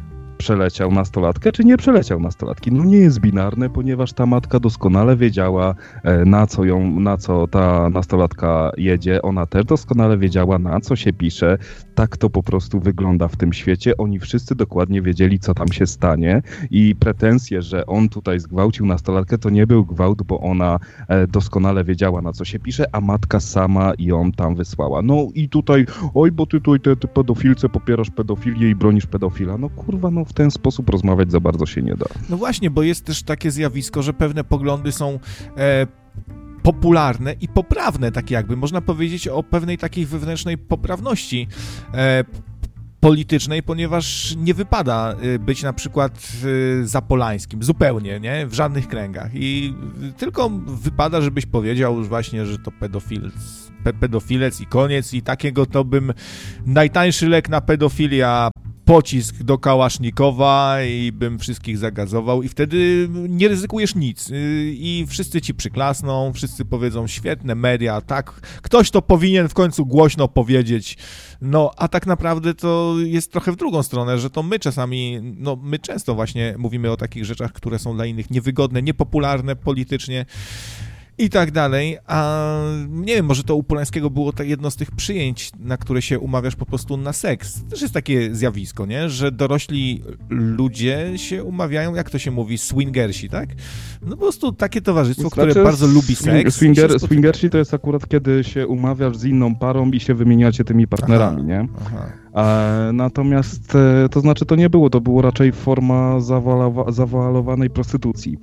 przeleciał nastolatkę, czy nie przeleciał nastolatki. No nie jest binarne, ponieważ ta matka doskonale wiedziała, na co ta nastolatka jedzie. Ona też doskonale wiedziała, na co się pisze. Tak to po prostu wygląda w tym świecie. Oni wszyscy dokładnie wiedzieli, co tam się stanie i pretensje, że on tutaj zgwałcił nastolatkę, to nie był gwałt, bo ona doskonale wiedziała, na co się pisze, a matka sama ją tam wysłała. No i tutaj, oj, bo ty pedofilce popierasz pedofilię i bronisz pedofila. No kurwa, no w ten sposób rozmawiać za bardzo się nie da. No właśnie, bo jest też takie zjawisko, że pewne poglądy są popularne i poprawne, tak jakby. Można powiedzieć o pewnej takiej wewnętrznej poprawności politycznej, ponieważ nie wypada być na przykład za Polańskim, zupełnie, nie? W żadnych kręgach. I tylko wypada, żebyś powiedział już właśnie, że to pedofilec i koniec i takiego to bym najtańszy lek na pedofilia, pocisk do Kałasznikowa i bym wszystkich zagazował i wtedy nie ryzykujesz nic i wszyscy ci przyklasną, wszyscy powiedzą świetne media, tak, ktoś to powinien w końcu głośno powiedzieć, no a tak naprawdę to jest trochę w drugą stronę, że to my czasami, no my często właśnie mówimy o takich rzeczach, które są dla innych niewygodne, niepopularne politycznie i tak dalej, a nie wiem, może to u Polańskiego było jedno z tych przyjęć, na które się umawiasz po prostu na seks. Też jest takie zjawisko, nie? Że dorośli ludzie się umawiają, jak to się mówi, swingersi, tak? No po prostu takie towarzystwo, które bardzo lubi seks. Swingersi to jest akurat, kiedy się umawiasz z inną parą i się wymieniacie tymi partnerami, nie? Aha. Natomiast, to znaczy to było raczej forma zawoalowanej prostytucji.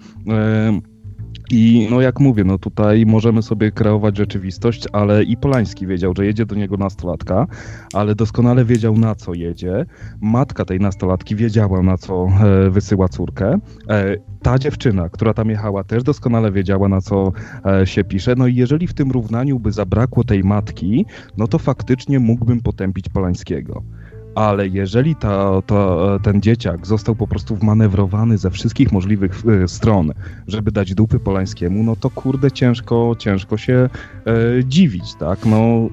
I no jak mówię, no tutaj możemy sobie kreować rzeczywistość, ale i Polański wiedział, że jedzie do niego nastolatka, ale doskonale wiedział, na co jedzie. Matka tej nastolatki wiedziała, na co wysyła córkę. Ta dziewczyna, która tam jechała, też doskonale wiedziała, na co się pisze. No i jeżeli w tym równaniu by zabrakło tej matki, no to faktycznie mógłbym potępić Polańskiego. Ale jeżeli ten dzieciak został po prostu wmanewrowany ze wszystkich możliwych stron, żeby dać dupy Polańskiemu, no to kurde ciężko się dziwić, tak? No,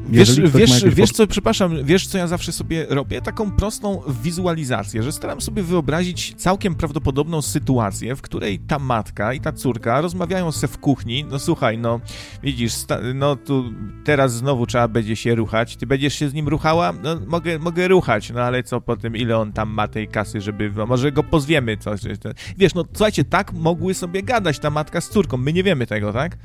wiesz co ja zawsze sobie robię? Taką prostą wizualizację, że staram sobie wyobrazić całkiem prawdopodobną sytuację, w której ta matka i ta córka rozmawiają se w kuchni, no słuchaj, no widzisz, no tu teraz znowu trzeba będzie się ruchać, ty będziesz się z nim ruchała? No mogę ruchać. No ale co po tym, ile on tam ma tej kasy, żeby... Może go pozwiemy, coś. Wiesz, no słuchajcie, tak mogły sobie gadać ta matka z córką, my nie wiemy tego, tak?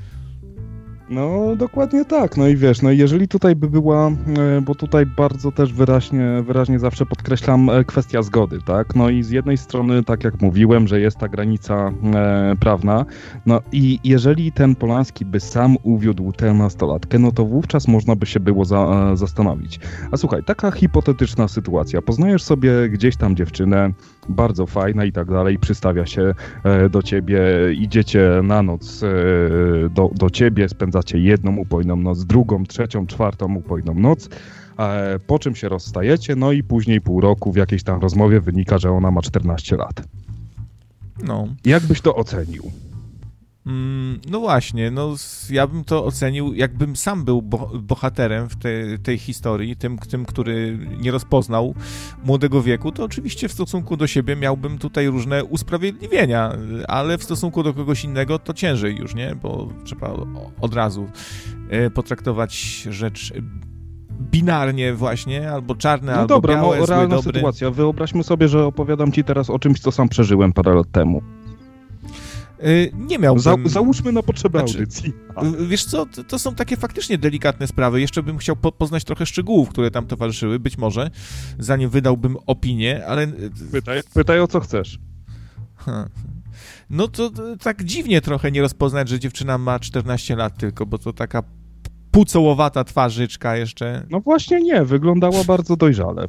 No, dokładnie tak. No i wiesz, no i jeżeli tutaj by była, bo tutaj bardzo też wyraźnie zawsze podkreślam kwestia zgody, tak? No i z jednej strony, tak jak mówiłem, że jest ta granica prawna, no i jeżeli ten Polański by sam uwiódł tę nastolatkę, no to wówczas można by się było zastanowić. A słuchaj, taka hipotetyczna sytuacja. Poznajesz sobie gdzieś tam dziewczynę, bardzo fajna i tak dalej, przystawia się do ciebie, idziecie na noc do ciebie, spędzacie jedną upojną noc, drugą, trzecią, czwartą upojną noc, po czym się rozstajecie, no i później pół roku w jakiejś tam rozmowie wynika, że ona ma 14 lat. No. Jak byś to ocenił? No właśnie, no ja bym to ocenił, jakbym sam był bohaterem w tej historii, tym, który nie rozpoznał młodego wieku, to oczywiście w stosunku do siebie miałbym tutaj różne usprawiedliwienia, ale w stosunku do kogoś innego to ciężej już, nie? Bo trzeba od razu potraktować rzecz binarnie właśnie, albo czarne, no albo dobra, białe, no zły, realna dobry. Sytuacja. Wyobraźmy sobie, że opowiadam ci teraz o czymś, co sam przeżyłem parę lat temu. Nie miałbym... Załóżmy na potrzeby audycji. Wiesz co, to są takie faktycznie delikatne sprawy. Jeszcze bym chciał poznać trochę szczegółów, które tam towarzyszyły, być może, zanim wydałbym opinię, ale... Pytaj o co chcesz. No to tak dziwnie trochę nie rozpoznać, że dziewczyna ma 14 lat tylko, bo to taka pucołowata twarzyczka jeszcze. No właśnie nie, wyglądała bardzo dojrzale.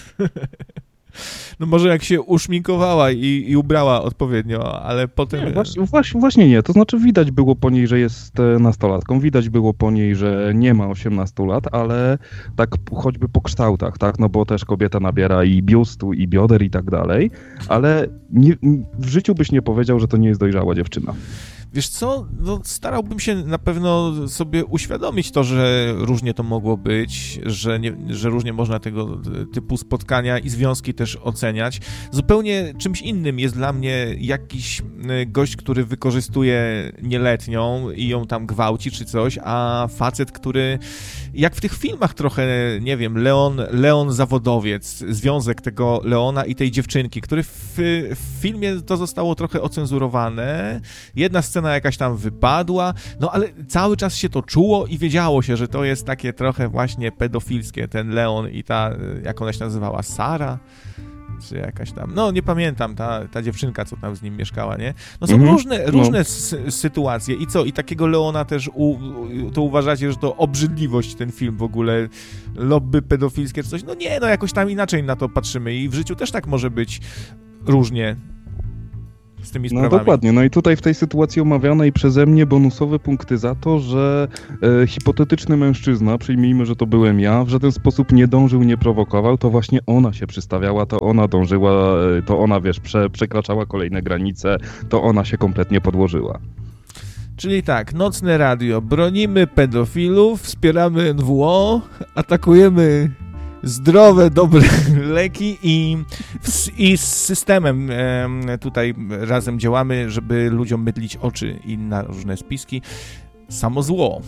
No może jak się uszminkowała i ubrała odpowiednio, ale potem... Nie, właśnie nie. To znaczy widać było po niej, że jest nastolatką, widać było po niej, że nie ma 18 lat, ale tak choćby po kształtach, tak? No bo też kobieta nabiera i biustu, i bioder i tak dalej, ale w życiu byś nie powiedział, że to nie jest dojrzała dziewczyna. Wiesz co, no starałbym się na pewno sobie uświadomić to, że różnie to mogło być, że różnie można tego typu spotkania i związki też oceniać. Zupełnie czymś innym jest dla mnie jakiś gość, który wykorzystuje nieletnią i ją tam gwałci czy coś, a facet, który jak w tych filmach trochę, nie wiem, Leon zawodowiec, związek tego Leona i tej dziewczynki, który w filmie to zostało trochę ocenzurowane. Jedna scena jakaś tam wypadła, no ale cały czas się to czuło i wiedziało się, że to jest takie trochę właśnie pedofilskie, ten Leon i ta, jak ona się nazywała, Sara? Czy jakaś tam, no nie pamiętam, ta dziewczynka, co tam z nim mieszkała, nie? No są różne sytuacje i co? I takiego Leona też, to uważacie, że to obrzydliwość ten film w ogóle, lobby pedofilskie czy coś? No nie, no jakoś tam inaczej na to patrzymy i w życiu też tak może być różnie z tymi sprawami. No dokładnie, no i tutaj w tej sytuacji omawianej przeze mnie bonusowe punkty za to, że hipotetyczny mężczyzna, przyjmijmy, że to byłem ja, w żaden sposób nie dążył, nie prowokował, to właśnie ona się przystawiała, to ona dążyła, to ona, wiesz, przekraczała kolejne granice, to ona się kompletnie podłożyła. Czyli tak, Nocne Radio, bronimy pedofilów, wspieramy NWO, atakujemy zdrowe, dobre leki i z systemem tutaj razem działamy, żeby ludziom mydlić oczy i na różne spiski. Samo zło.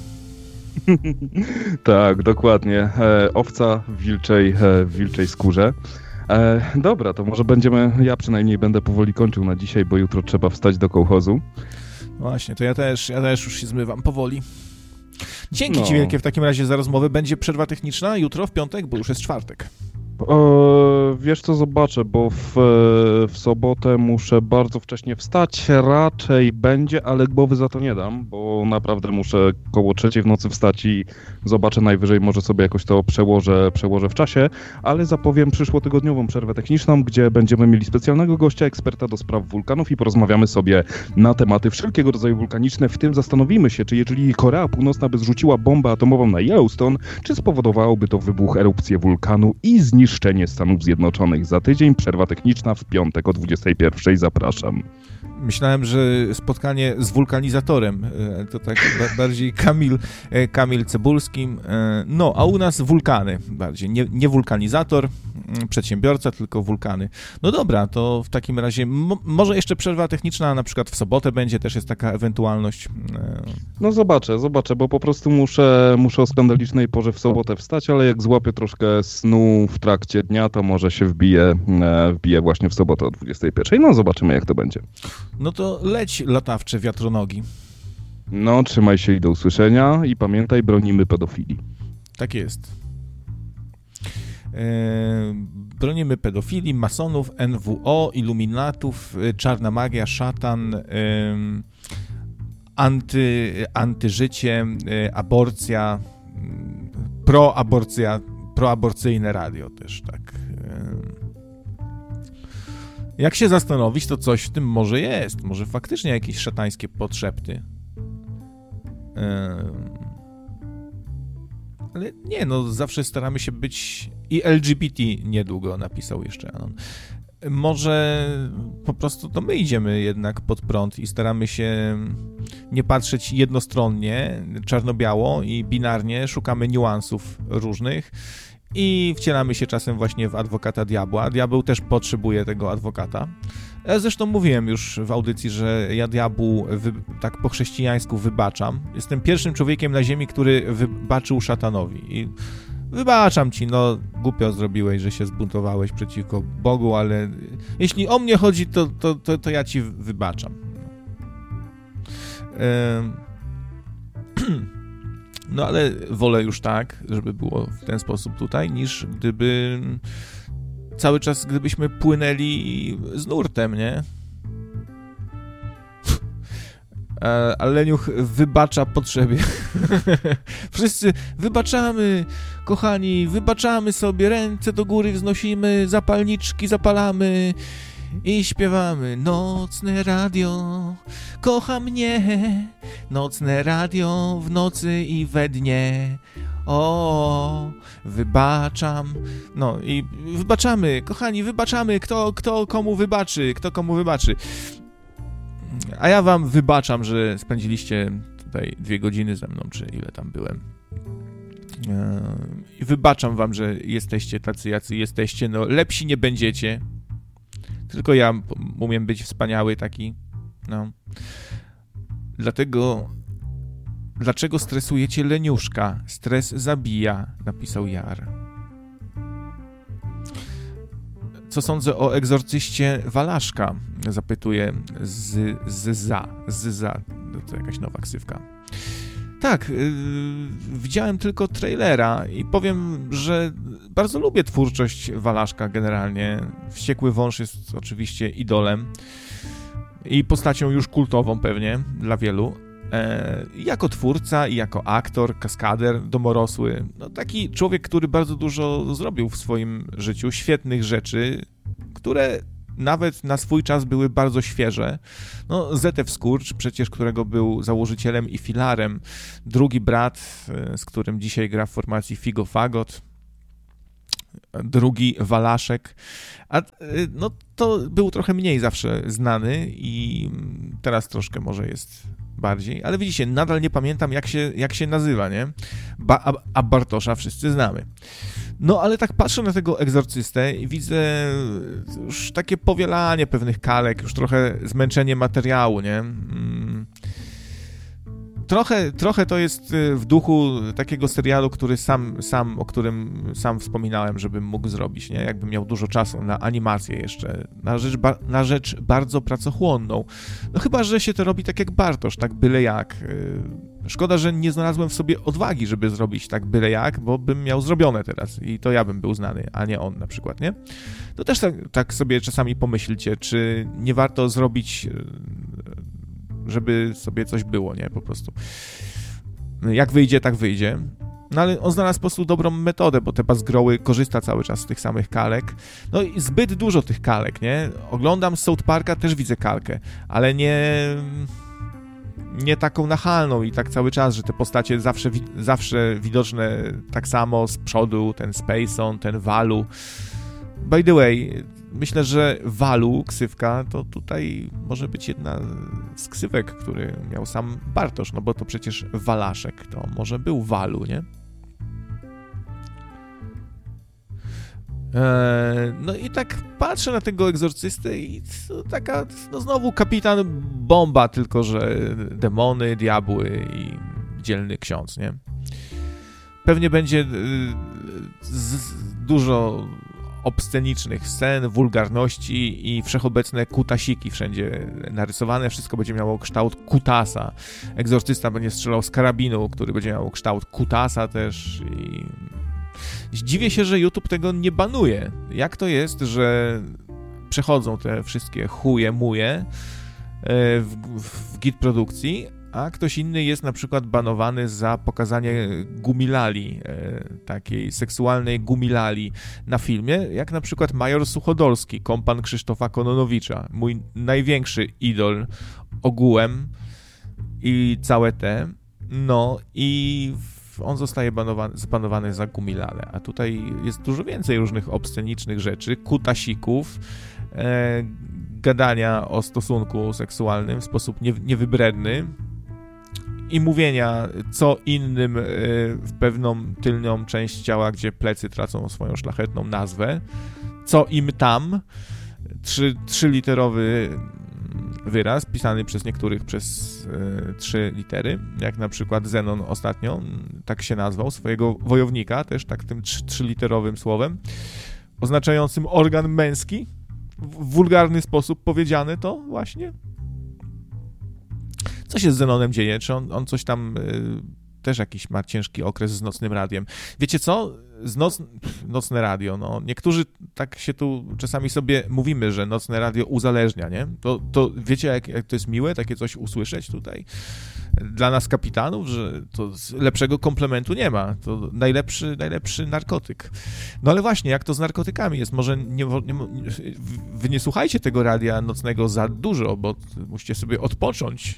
Tak, dokładnie. Owca w wilczej skórze. Dobra, to może ja przynajmniej będę powoli kończył na dzisiaj, bo jutro trzeba wstać do kołchozu. Właśnie, to ja też już się zmywam powoli. Dzięki Ci wielkie w takim razie za rozmowę. Będzie przerwa techniczna jutro w piątek, bo już jest czwartek. Wiesz co, zobaczę, bo w sobotę muszę bardzo wcześnie wstać, raczej będzie, ale głowy za to nie dam, bo naprawdę muszę koło 3:00 w nocy wstać i zobaczę, najwyżej może sobie jakoś to przełożę w czasie, ale zapowiem przyszłotygodniową przerwę techniczną, gdzie będziemy mieli specjalnego gościa, eksperta do spraw wulkanów i porozmawiamy sobie na tematy wszelkiego rodzaju wulkaniczne, w tym zastanowimy się, czy jeżeli Korea Północna by zrzuciła bombę atomową na Yellowstone, czy spowodowałoby to wybuch, erupcję wulkanu i zniszczenie Stanów Zjednoczonych. Za tydzień przerwa techniczna w piątek o 21:00. Zapraszam. Myślałem, że spotkanie z wulkanizatorem, to tak bardziej Kamil Cebulskim, no a u nas wulkany bardziej, nie wulkanizator, przedsiębiorca, tylko wulkany. No dobra, to w takim razie może jeszcze przerwa techniczna, na przykład w sobotę będzie, też jest taka ewentualność. No zobaczę, bo po prostu muszę o skandalicznej porze w sobotę wstać, ale jak złapię troszkę snu w trakcie dnia, to może się wbije właśnie w sobotę o 21:00. No zobaczymy, jak to będzie. No to leć, latawcze wiatronogi. No, trzymaj się i do usłyszenia i pamiętaj, bronimy pedofilii. Tak jest. Bronimy pedofilii, masonów, NWO, iluminatów, czarna magia, szatan, antyżycie, aborcja, proaborcyjne radio też, tak. Jak się zastanowić, to coś w tym może jest. Może faktycznie jakieś szatańskie podszepty. Ale nie, no zawsze staramy się być... I LGBT niedługo napisał jeszcze Anon. Może po prostu to my idziemy jednak pod prąd i staramy się nie patrzeć jednostronnie, czarno-biało i binarnie, szukamy niuansów różnych i wcielamy się czasem właśnie w adwokata diabła. Diabeł też potrzebuje tego adwokata. Ja zresztą mówiłem już w audycji, że ja diabłu tak po chrześcijańsku wybaczam. Jestem pierwszym człowiekiem na ziemi, który wybaczył szatanowi. I wybaczam ci, no głupio zrobiłeś, że się zbuntowałeś przeciwko Bogu, ale jeśli o mnie chodzi, to ja ci wybaczam. No ale wolę już tak, żeby było w ten sposób tutaj, niż gdyby cały czas, gdybyśmy płynęli z nurtem, nie? A Leniuch wybacza potrzebie. Wszyscy wybaczamy, kochani, wybaczamy sobie, ręce do góry wznosimy, zapalniczki zapalamy i śpiewamy. Nocne radio kocha mnie, nocne radio w nocy i we dnie. O, wybaczam. No i wybaczamy, kochani, wybaczamy. Kto komu wybaczy, A ja wam wybaczam, że spędziliście tutaj 2 godziny ze mną, czy ile tam byłem. I wybaczam wam, że jesteście tacy, jacy jesteście. No, lepsi nie będziecie. Tylko ja umiem być wspaniały taki. No. Dlaczego stresujecie leniuszka? Stres zabija, napisał Jar. Co sądzę o egzorcyście Walaszka? Zapytuje Zyza. To jakaś nowa ksywka. Tak, widziałem tylko trailera i powiem, że bardzo lubię twórczość Walaszka generalnie. Wściekły Wąż jest oczywiście idolem i postacią już kultową pewnie dla wielu. Jako twórca i jako aktor, kaskader, domorosły. No, taki człowiek, który bardzo dużo zrobił w swoim życiu, świetnych rzeczy, które nawet na swój czas były bardzo świeże. No, Zetew Skurcz, przecież którego był założycielem i filarem, drugi brat, z którym dzisiaj gra w formacji Figo Fagot, drugi Walaszek, a no to był trochę mniej zawsze znany i teraz troszkę może jest bardziej, ale widzicie, nadal nie pamiętam jak się nazywa, nie? A Bartosza wszyscy znamy. No, ale tak patrzę na tego egzorcystę i widzę już takie powielanie pewnych kalek, już trochę zmęczenie materiału, nie? Trochę to jest w duchu takiego serialu, o którym sam wspominałem, żebym mógł zrobić, nie? Jakbym miał dużo czasu na animację jeszcze, na rzecz bardzo pracochłonną. No chyba, że się to robi tak jak Bartosz, tak byle jak. Szkoda, że nie znalazłem w sobie odwagi, żeby zrobić tak byle jak, bo bym miał zrobione teraz i to ja bym był znany, a nie on na przykład, nie? To też tak sobie czasami pomyślcie, czy nie warto zrobić, żeby sobie coś było, nie? Po prostu. Jak wyjdzie, tak wyjdzie. No ale on znalazł po prostu dobrą metodę, bo te Bazgroły korzysta cały czas z tych samych kalek. No i zbyt dużo tych kalek, nie? Oglądam South Parka, też widzę kalkę, ale nie taką nachalną i tak cały czas, że te postacie zawsze widoczne tak samo z przodu, ten Spacon, ten Walu. By the way, myślę, że Walu, ksywka, to tutaj może być jedna z ksywek, który miał sam Bartosz, no bo to przecież Walaszek, to może był Walu, nie? No i tak patrzę na tego egzorcystę i to taka, no znowu kapitan bomba, tylko że demony, diabły i dzielny ksiądz, nie? Pewnie będzie dużo obscenicznych scen, wulgarności i wszechobecne kutasiki wszędzie narysowane. Wszystko będzie miało kształt kutasa. Egzorcysta będzie strzelał z karabinu, który będzie miał kształt kutasa też i dziwię się, że YouTube tego nie banuje. Jak to jest, że przechodzą te wszystkie muje w git produkcji, a ktoś inny jest na przykład banowany za pokazanie gumilali, takiej seksualnej gumilali na filmie, jak na przykład Major Suchodolski, kompan Krzysztofa Kononowicza, mój największy idol i całe te, no i on zostaje zbanowany za gumilale, a tutaj jest dużo więcej różnych obscenicznych rzeczy, kutasików, gadania o stosunku seksualnym w sposób niewybredny i mówienia co innym w pewną tylną część ciała, gdzie plecy tracą swoją szlachetną nazwę, co im tam, trzyliterowy wyraz, pisany przez niektórych przez 3 litery, jak na przykład Zenon ostatnio, tak się nazwał, swojego wojownika, też tak tym 3-literowym słowem, oznaczającym organ męski, w wulgarny sposób powiedziane to właśnie. Co się z Zenonem dzieje? Czy on coś tam też jakiś ma ciężki okres z Nocnym Radiem? Wiecie co? Nocne radio, no. Niektórzy tak się tu czasami sobie mówimy, że Nocne Radio uzależnia, nie? To wiecie, jak to jest miłe takie coś usłyszeć tutaj? Dla nas kapitanów, że to lepszego komplementu nie ma. To najlepszy narkotyk. No ale właśnie, jak to z narkotykami jest? Może wy nie słuchajcie tego radia nocnego za dużo, bo musicie sobie odpocząć.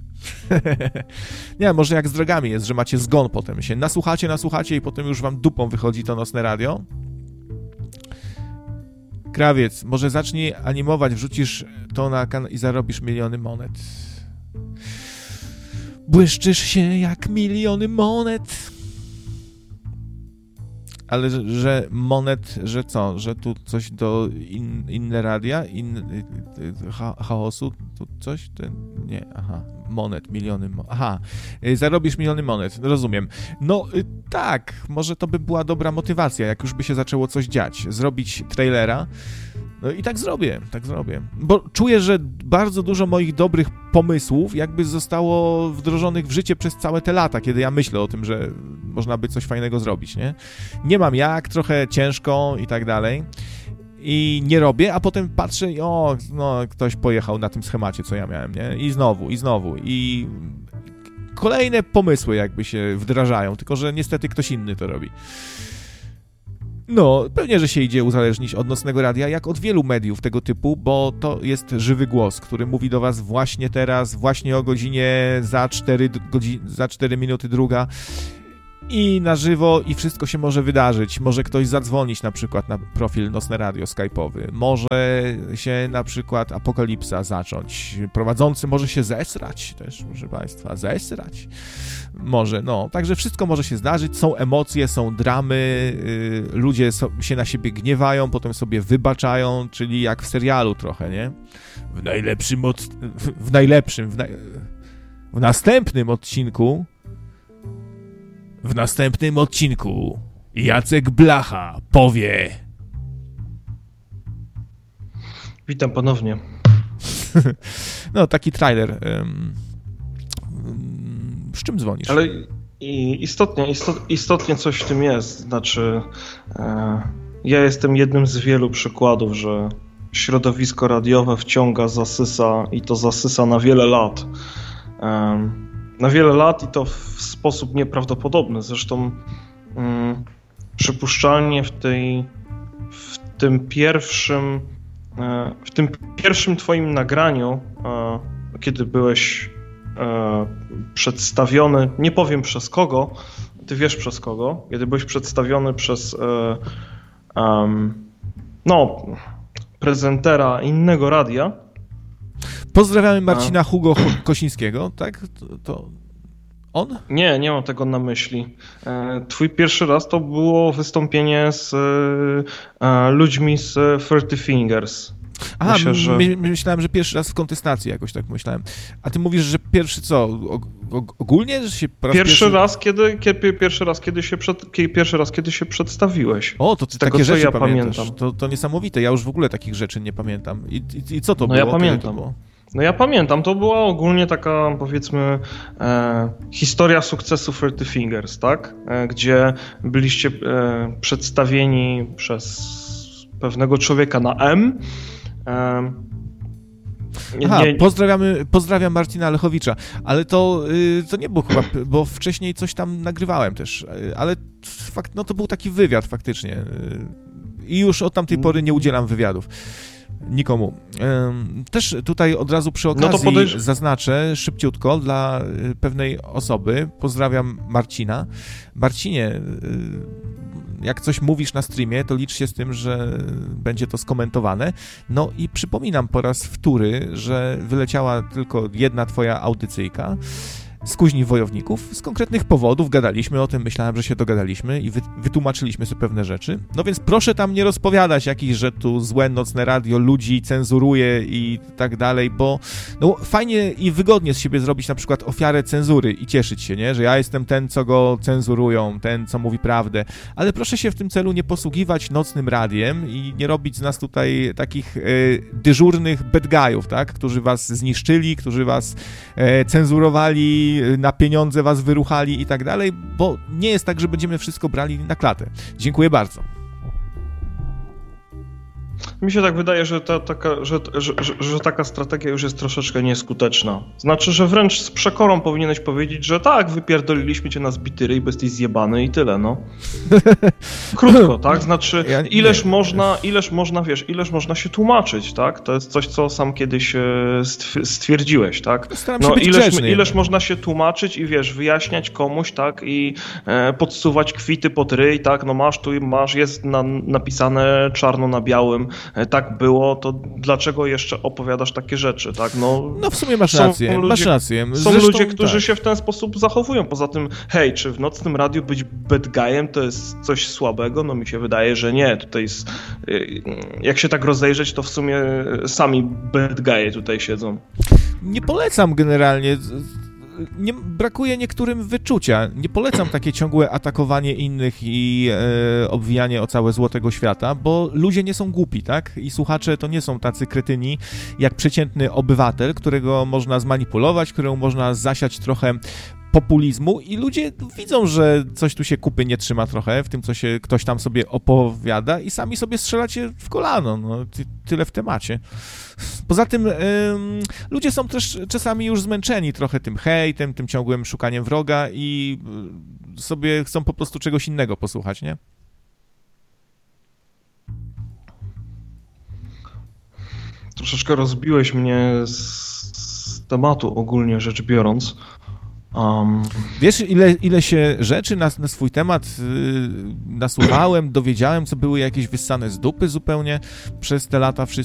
Nie, może jak z drogami jest, że macie zgon potem, się nasłuchacie i potem już wam dupą wychodzi to nocne radio. Krawiec, może zacznij animować, wrzucisz to na kanał i zarobisz miliony monet. Błyszczysz się jak miliony monet. Ale że monet, że co? Że tu coś do inne radia? Chaosu? Tu coś? Nie, aha. Monet, miliony monet. Aha, zarobisz miliony monet, rozumiem. No tak, może to by była dobra motywacja, jak już by się zaczęło coś dziać. Zrobić trailera. No i tak zrobię. Bo czuję, że bardzo dużo moich dobrych pomysłów jakby zostało wdrożonych w życie przez całe te lata, kiedy ja myślę o tym, że można by coś fajnego zrobić, nie? Nie mam jak, trochę ciężko i tak dalej. I nie robię, a potem patrzę i ktoś pojechał na tym schemacie, co ja miałem, nie? I znowu. I kolejne pomysły jakby się wdrażają, tylko że niestety ktoś inny to robi. No, pewnie, że się idzie uzależnić od nocnego radia, jak od wielu mediów tego typu, bo to jest żywy głos, który mówi do was właśnie teraz, właśnie o godzinie za 4 minuty druga i na żywo i wszystko się może wydarzyć. Może ktoś zadzwonić na przykład na profil Nocne Radio skype'owy, może się na przykład apokalipsa zacząć, prowadzący może się zesrać też, proszę państwa, może, także wszystko może się zdarzyć, są emocje, są dramy, ludzie się na siebie gniewają, potem sobie wybaczają, czyli jak w serialu trochę, nie? W następnym odcinku Jacek Blacha powie... Witam ponownie. No, taki trailer. Z czym dzwonisz? Ale istotnie coś w tym jest. Znaczy, ja jestem jednym z wielu przykładów, że środowisko radiowe wciąga, zasysa i to zasysa na wiele lat. I to w sposób nieprawdopodobny. Zresztą przypuszczalnie w tym pierwszym twoim nagraniu, kiedy byłeś przedstawiony, nie powiem przez kogo, ty wiesz przez kogo, kiedy byłeś przedstawiony przez prezentera innego radia. Pozdrawiamy Marcina Hugo Kosińskiego, tak? To on? Nie mam tego na myśli. Twój pierwszy raz to było wystąpienie z ludźmi z 30 Fingers. Aha, myślałem, że pierwszy raz w kontestacji jakoś tak myślałem. A ty mówisz, że pierwszy co? Ogólnie? Że się pierwszy raz, kiedy się przedstawiłeś. O, to ty takie rzeczy pamiętasz. To niesamowite. Ja już w ogóle takich rzeczy nie pamiętam. I co to było? Ja pamiętam. No ja pamiętam, to była ogólnie taka, powiedzmy, historia sukcesu 30 Fingers, tak? Gdzie byliście przedstawieni przez pewnego człowieka na M. Pozdrawiam Marcina Lechowicza, ale to nie było chyba, bo wcześniej coś tam nagrywałem też, ale to był taki wywiad faktycznie i już od tamtej pory nie udzielam wywiadów. Nikomu. Też tutaj od razu przy okazji zaznaczę szybciutko dla pewnej osoby. Pozdrawiam Marcina. Marcinie, jak coś mówisz na streamie, to licz się z tym, że będzie to skomentowane. No i przypominam po raz wtóry, że wyleciała tylko jedna twoja audycyjka z Kuźni Wojowników. Z konkretnych powodów gadaliśmy o tym, myślałem, że się dogadaliśmy i wytłumaczyliśmy sobie pewne rzeczy. No więc proszę tam nie rozpowiadać jakichś, że tu złe nocne radio ludzi cenzuruje i tak dalej, bo fajnie i wygodnie z siebie zrobić na przykład ofiarę cenzury i cieszyć się, nie? Że ja jestem ten, co go cenzurują, ten, co mówi prawdę, ale proszę się w tym celu nie posługiwać nocnym radiem i nie robić z nas tutaj takich dyżurnych bad guyów, tak? Którzy was zniszczyli, którzy was cenzurowali, na pieniądze was wyruchali i tak dalej, bo nie jest tak, że będziemy wszystko brali na klatę. Dziękuję bardzo. Mi się tak wydaje, że taka strategia już jest troszeczkę nieskuteczna. Znaczy, że wręcz z przekorą powinieneś powiedzieć, że tak, wypierdoliliśmy cię na zbity ryj, bo jesteś zjebany i tyle, no. Krótko, tak? Znaczy, ileż można się tłumaczyć, tak? To jest coś, co sam kiedyś stwierdziłeś, tak? No, ileż można się tłumaczyć i wyjaśniać komuś, tak? I podsuwać kwity pod ryj, tak? No masz, jest napisane czarno na białym, tak było, to dlaczego jeszcze opowiadasz takie rzeczy, tak? No w sumie masz rację. Są ludzie, którzy się w ten sposób zachowują. Poza tym, hej, czy w nocnym radiu być bad guyem to jest coś słabego? No mi się wydaje, że nie. Tutaj jest, jak się tak rozejrzeć, to w sumie sami bad guye tutaj siedzą. Nie polecam generalnie. Brakuje niektórym wyczucia. Nie polecam takie ciągłe atakowanie innych i obwijanie o całe zło tego świata, bo ludzie nie są głupi, tak? I słuchacze to nie są tacy kretyni jak przeciętny obywatel, którego można zmanipulować, któremu można zasiać trochę populizmu i ludzie widzą, że coś tu się kupy nie trzyma trochę w tym, co się ktoś tam sobie opowiada i sami sobie strzelacie w kolano. No, tyle w temacie. Poza tym ludzie są też czasami już zmęczeni trochę tym hejtem, tym ciągłym szukaniem wroga i sobie chcą po prostu czegoś innego posłuchać, nie? Troszeczkę rozbiłeś mnie z tematu ogólnie rzecz biorąc. Wiesz, ile się rzeczy na swój temat nasłuchałem, dowiedziałem, co były jakieś wyssane z dupy zupełnie przez te lata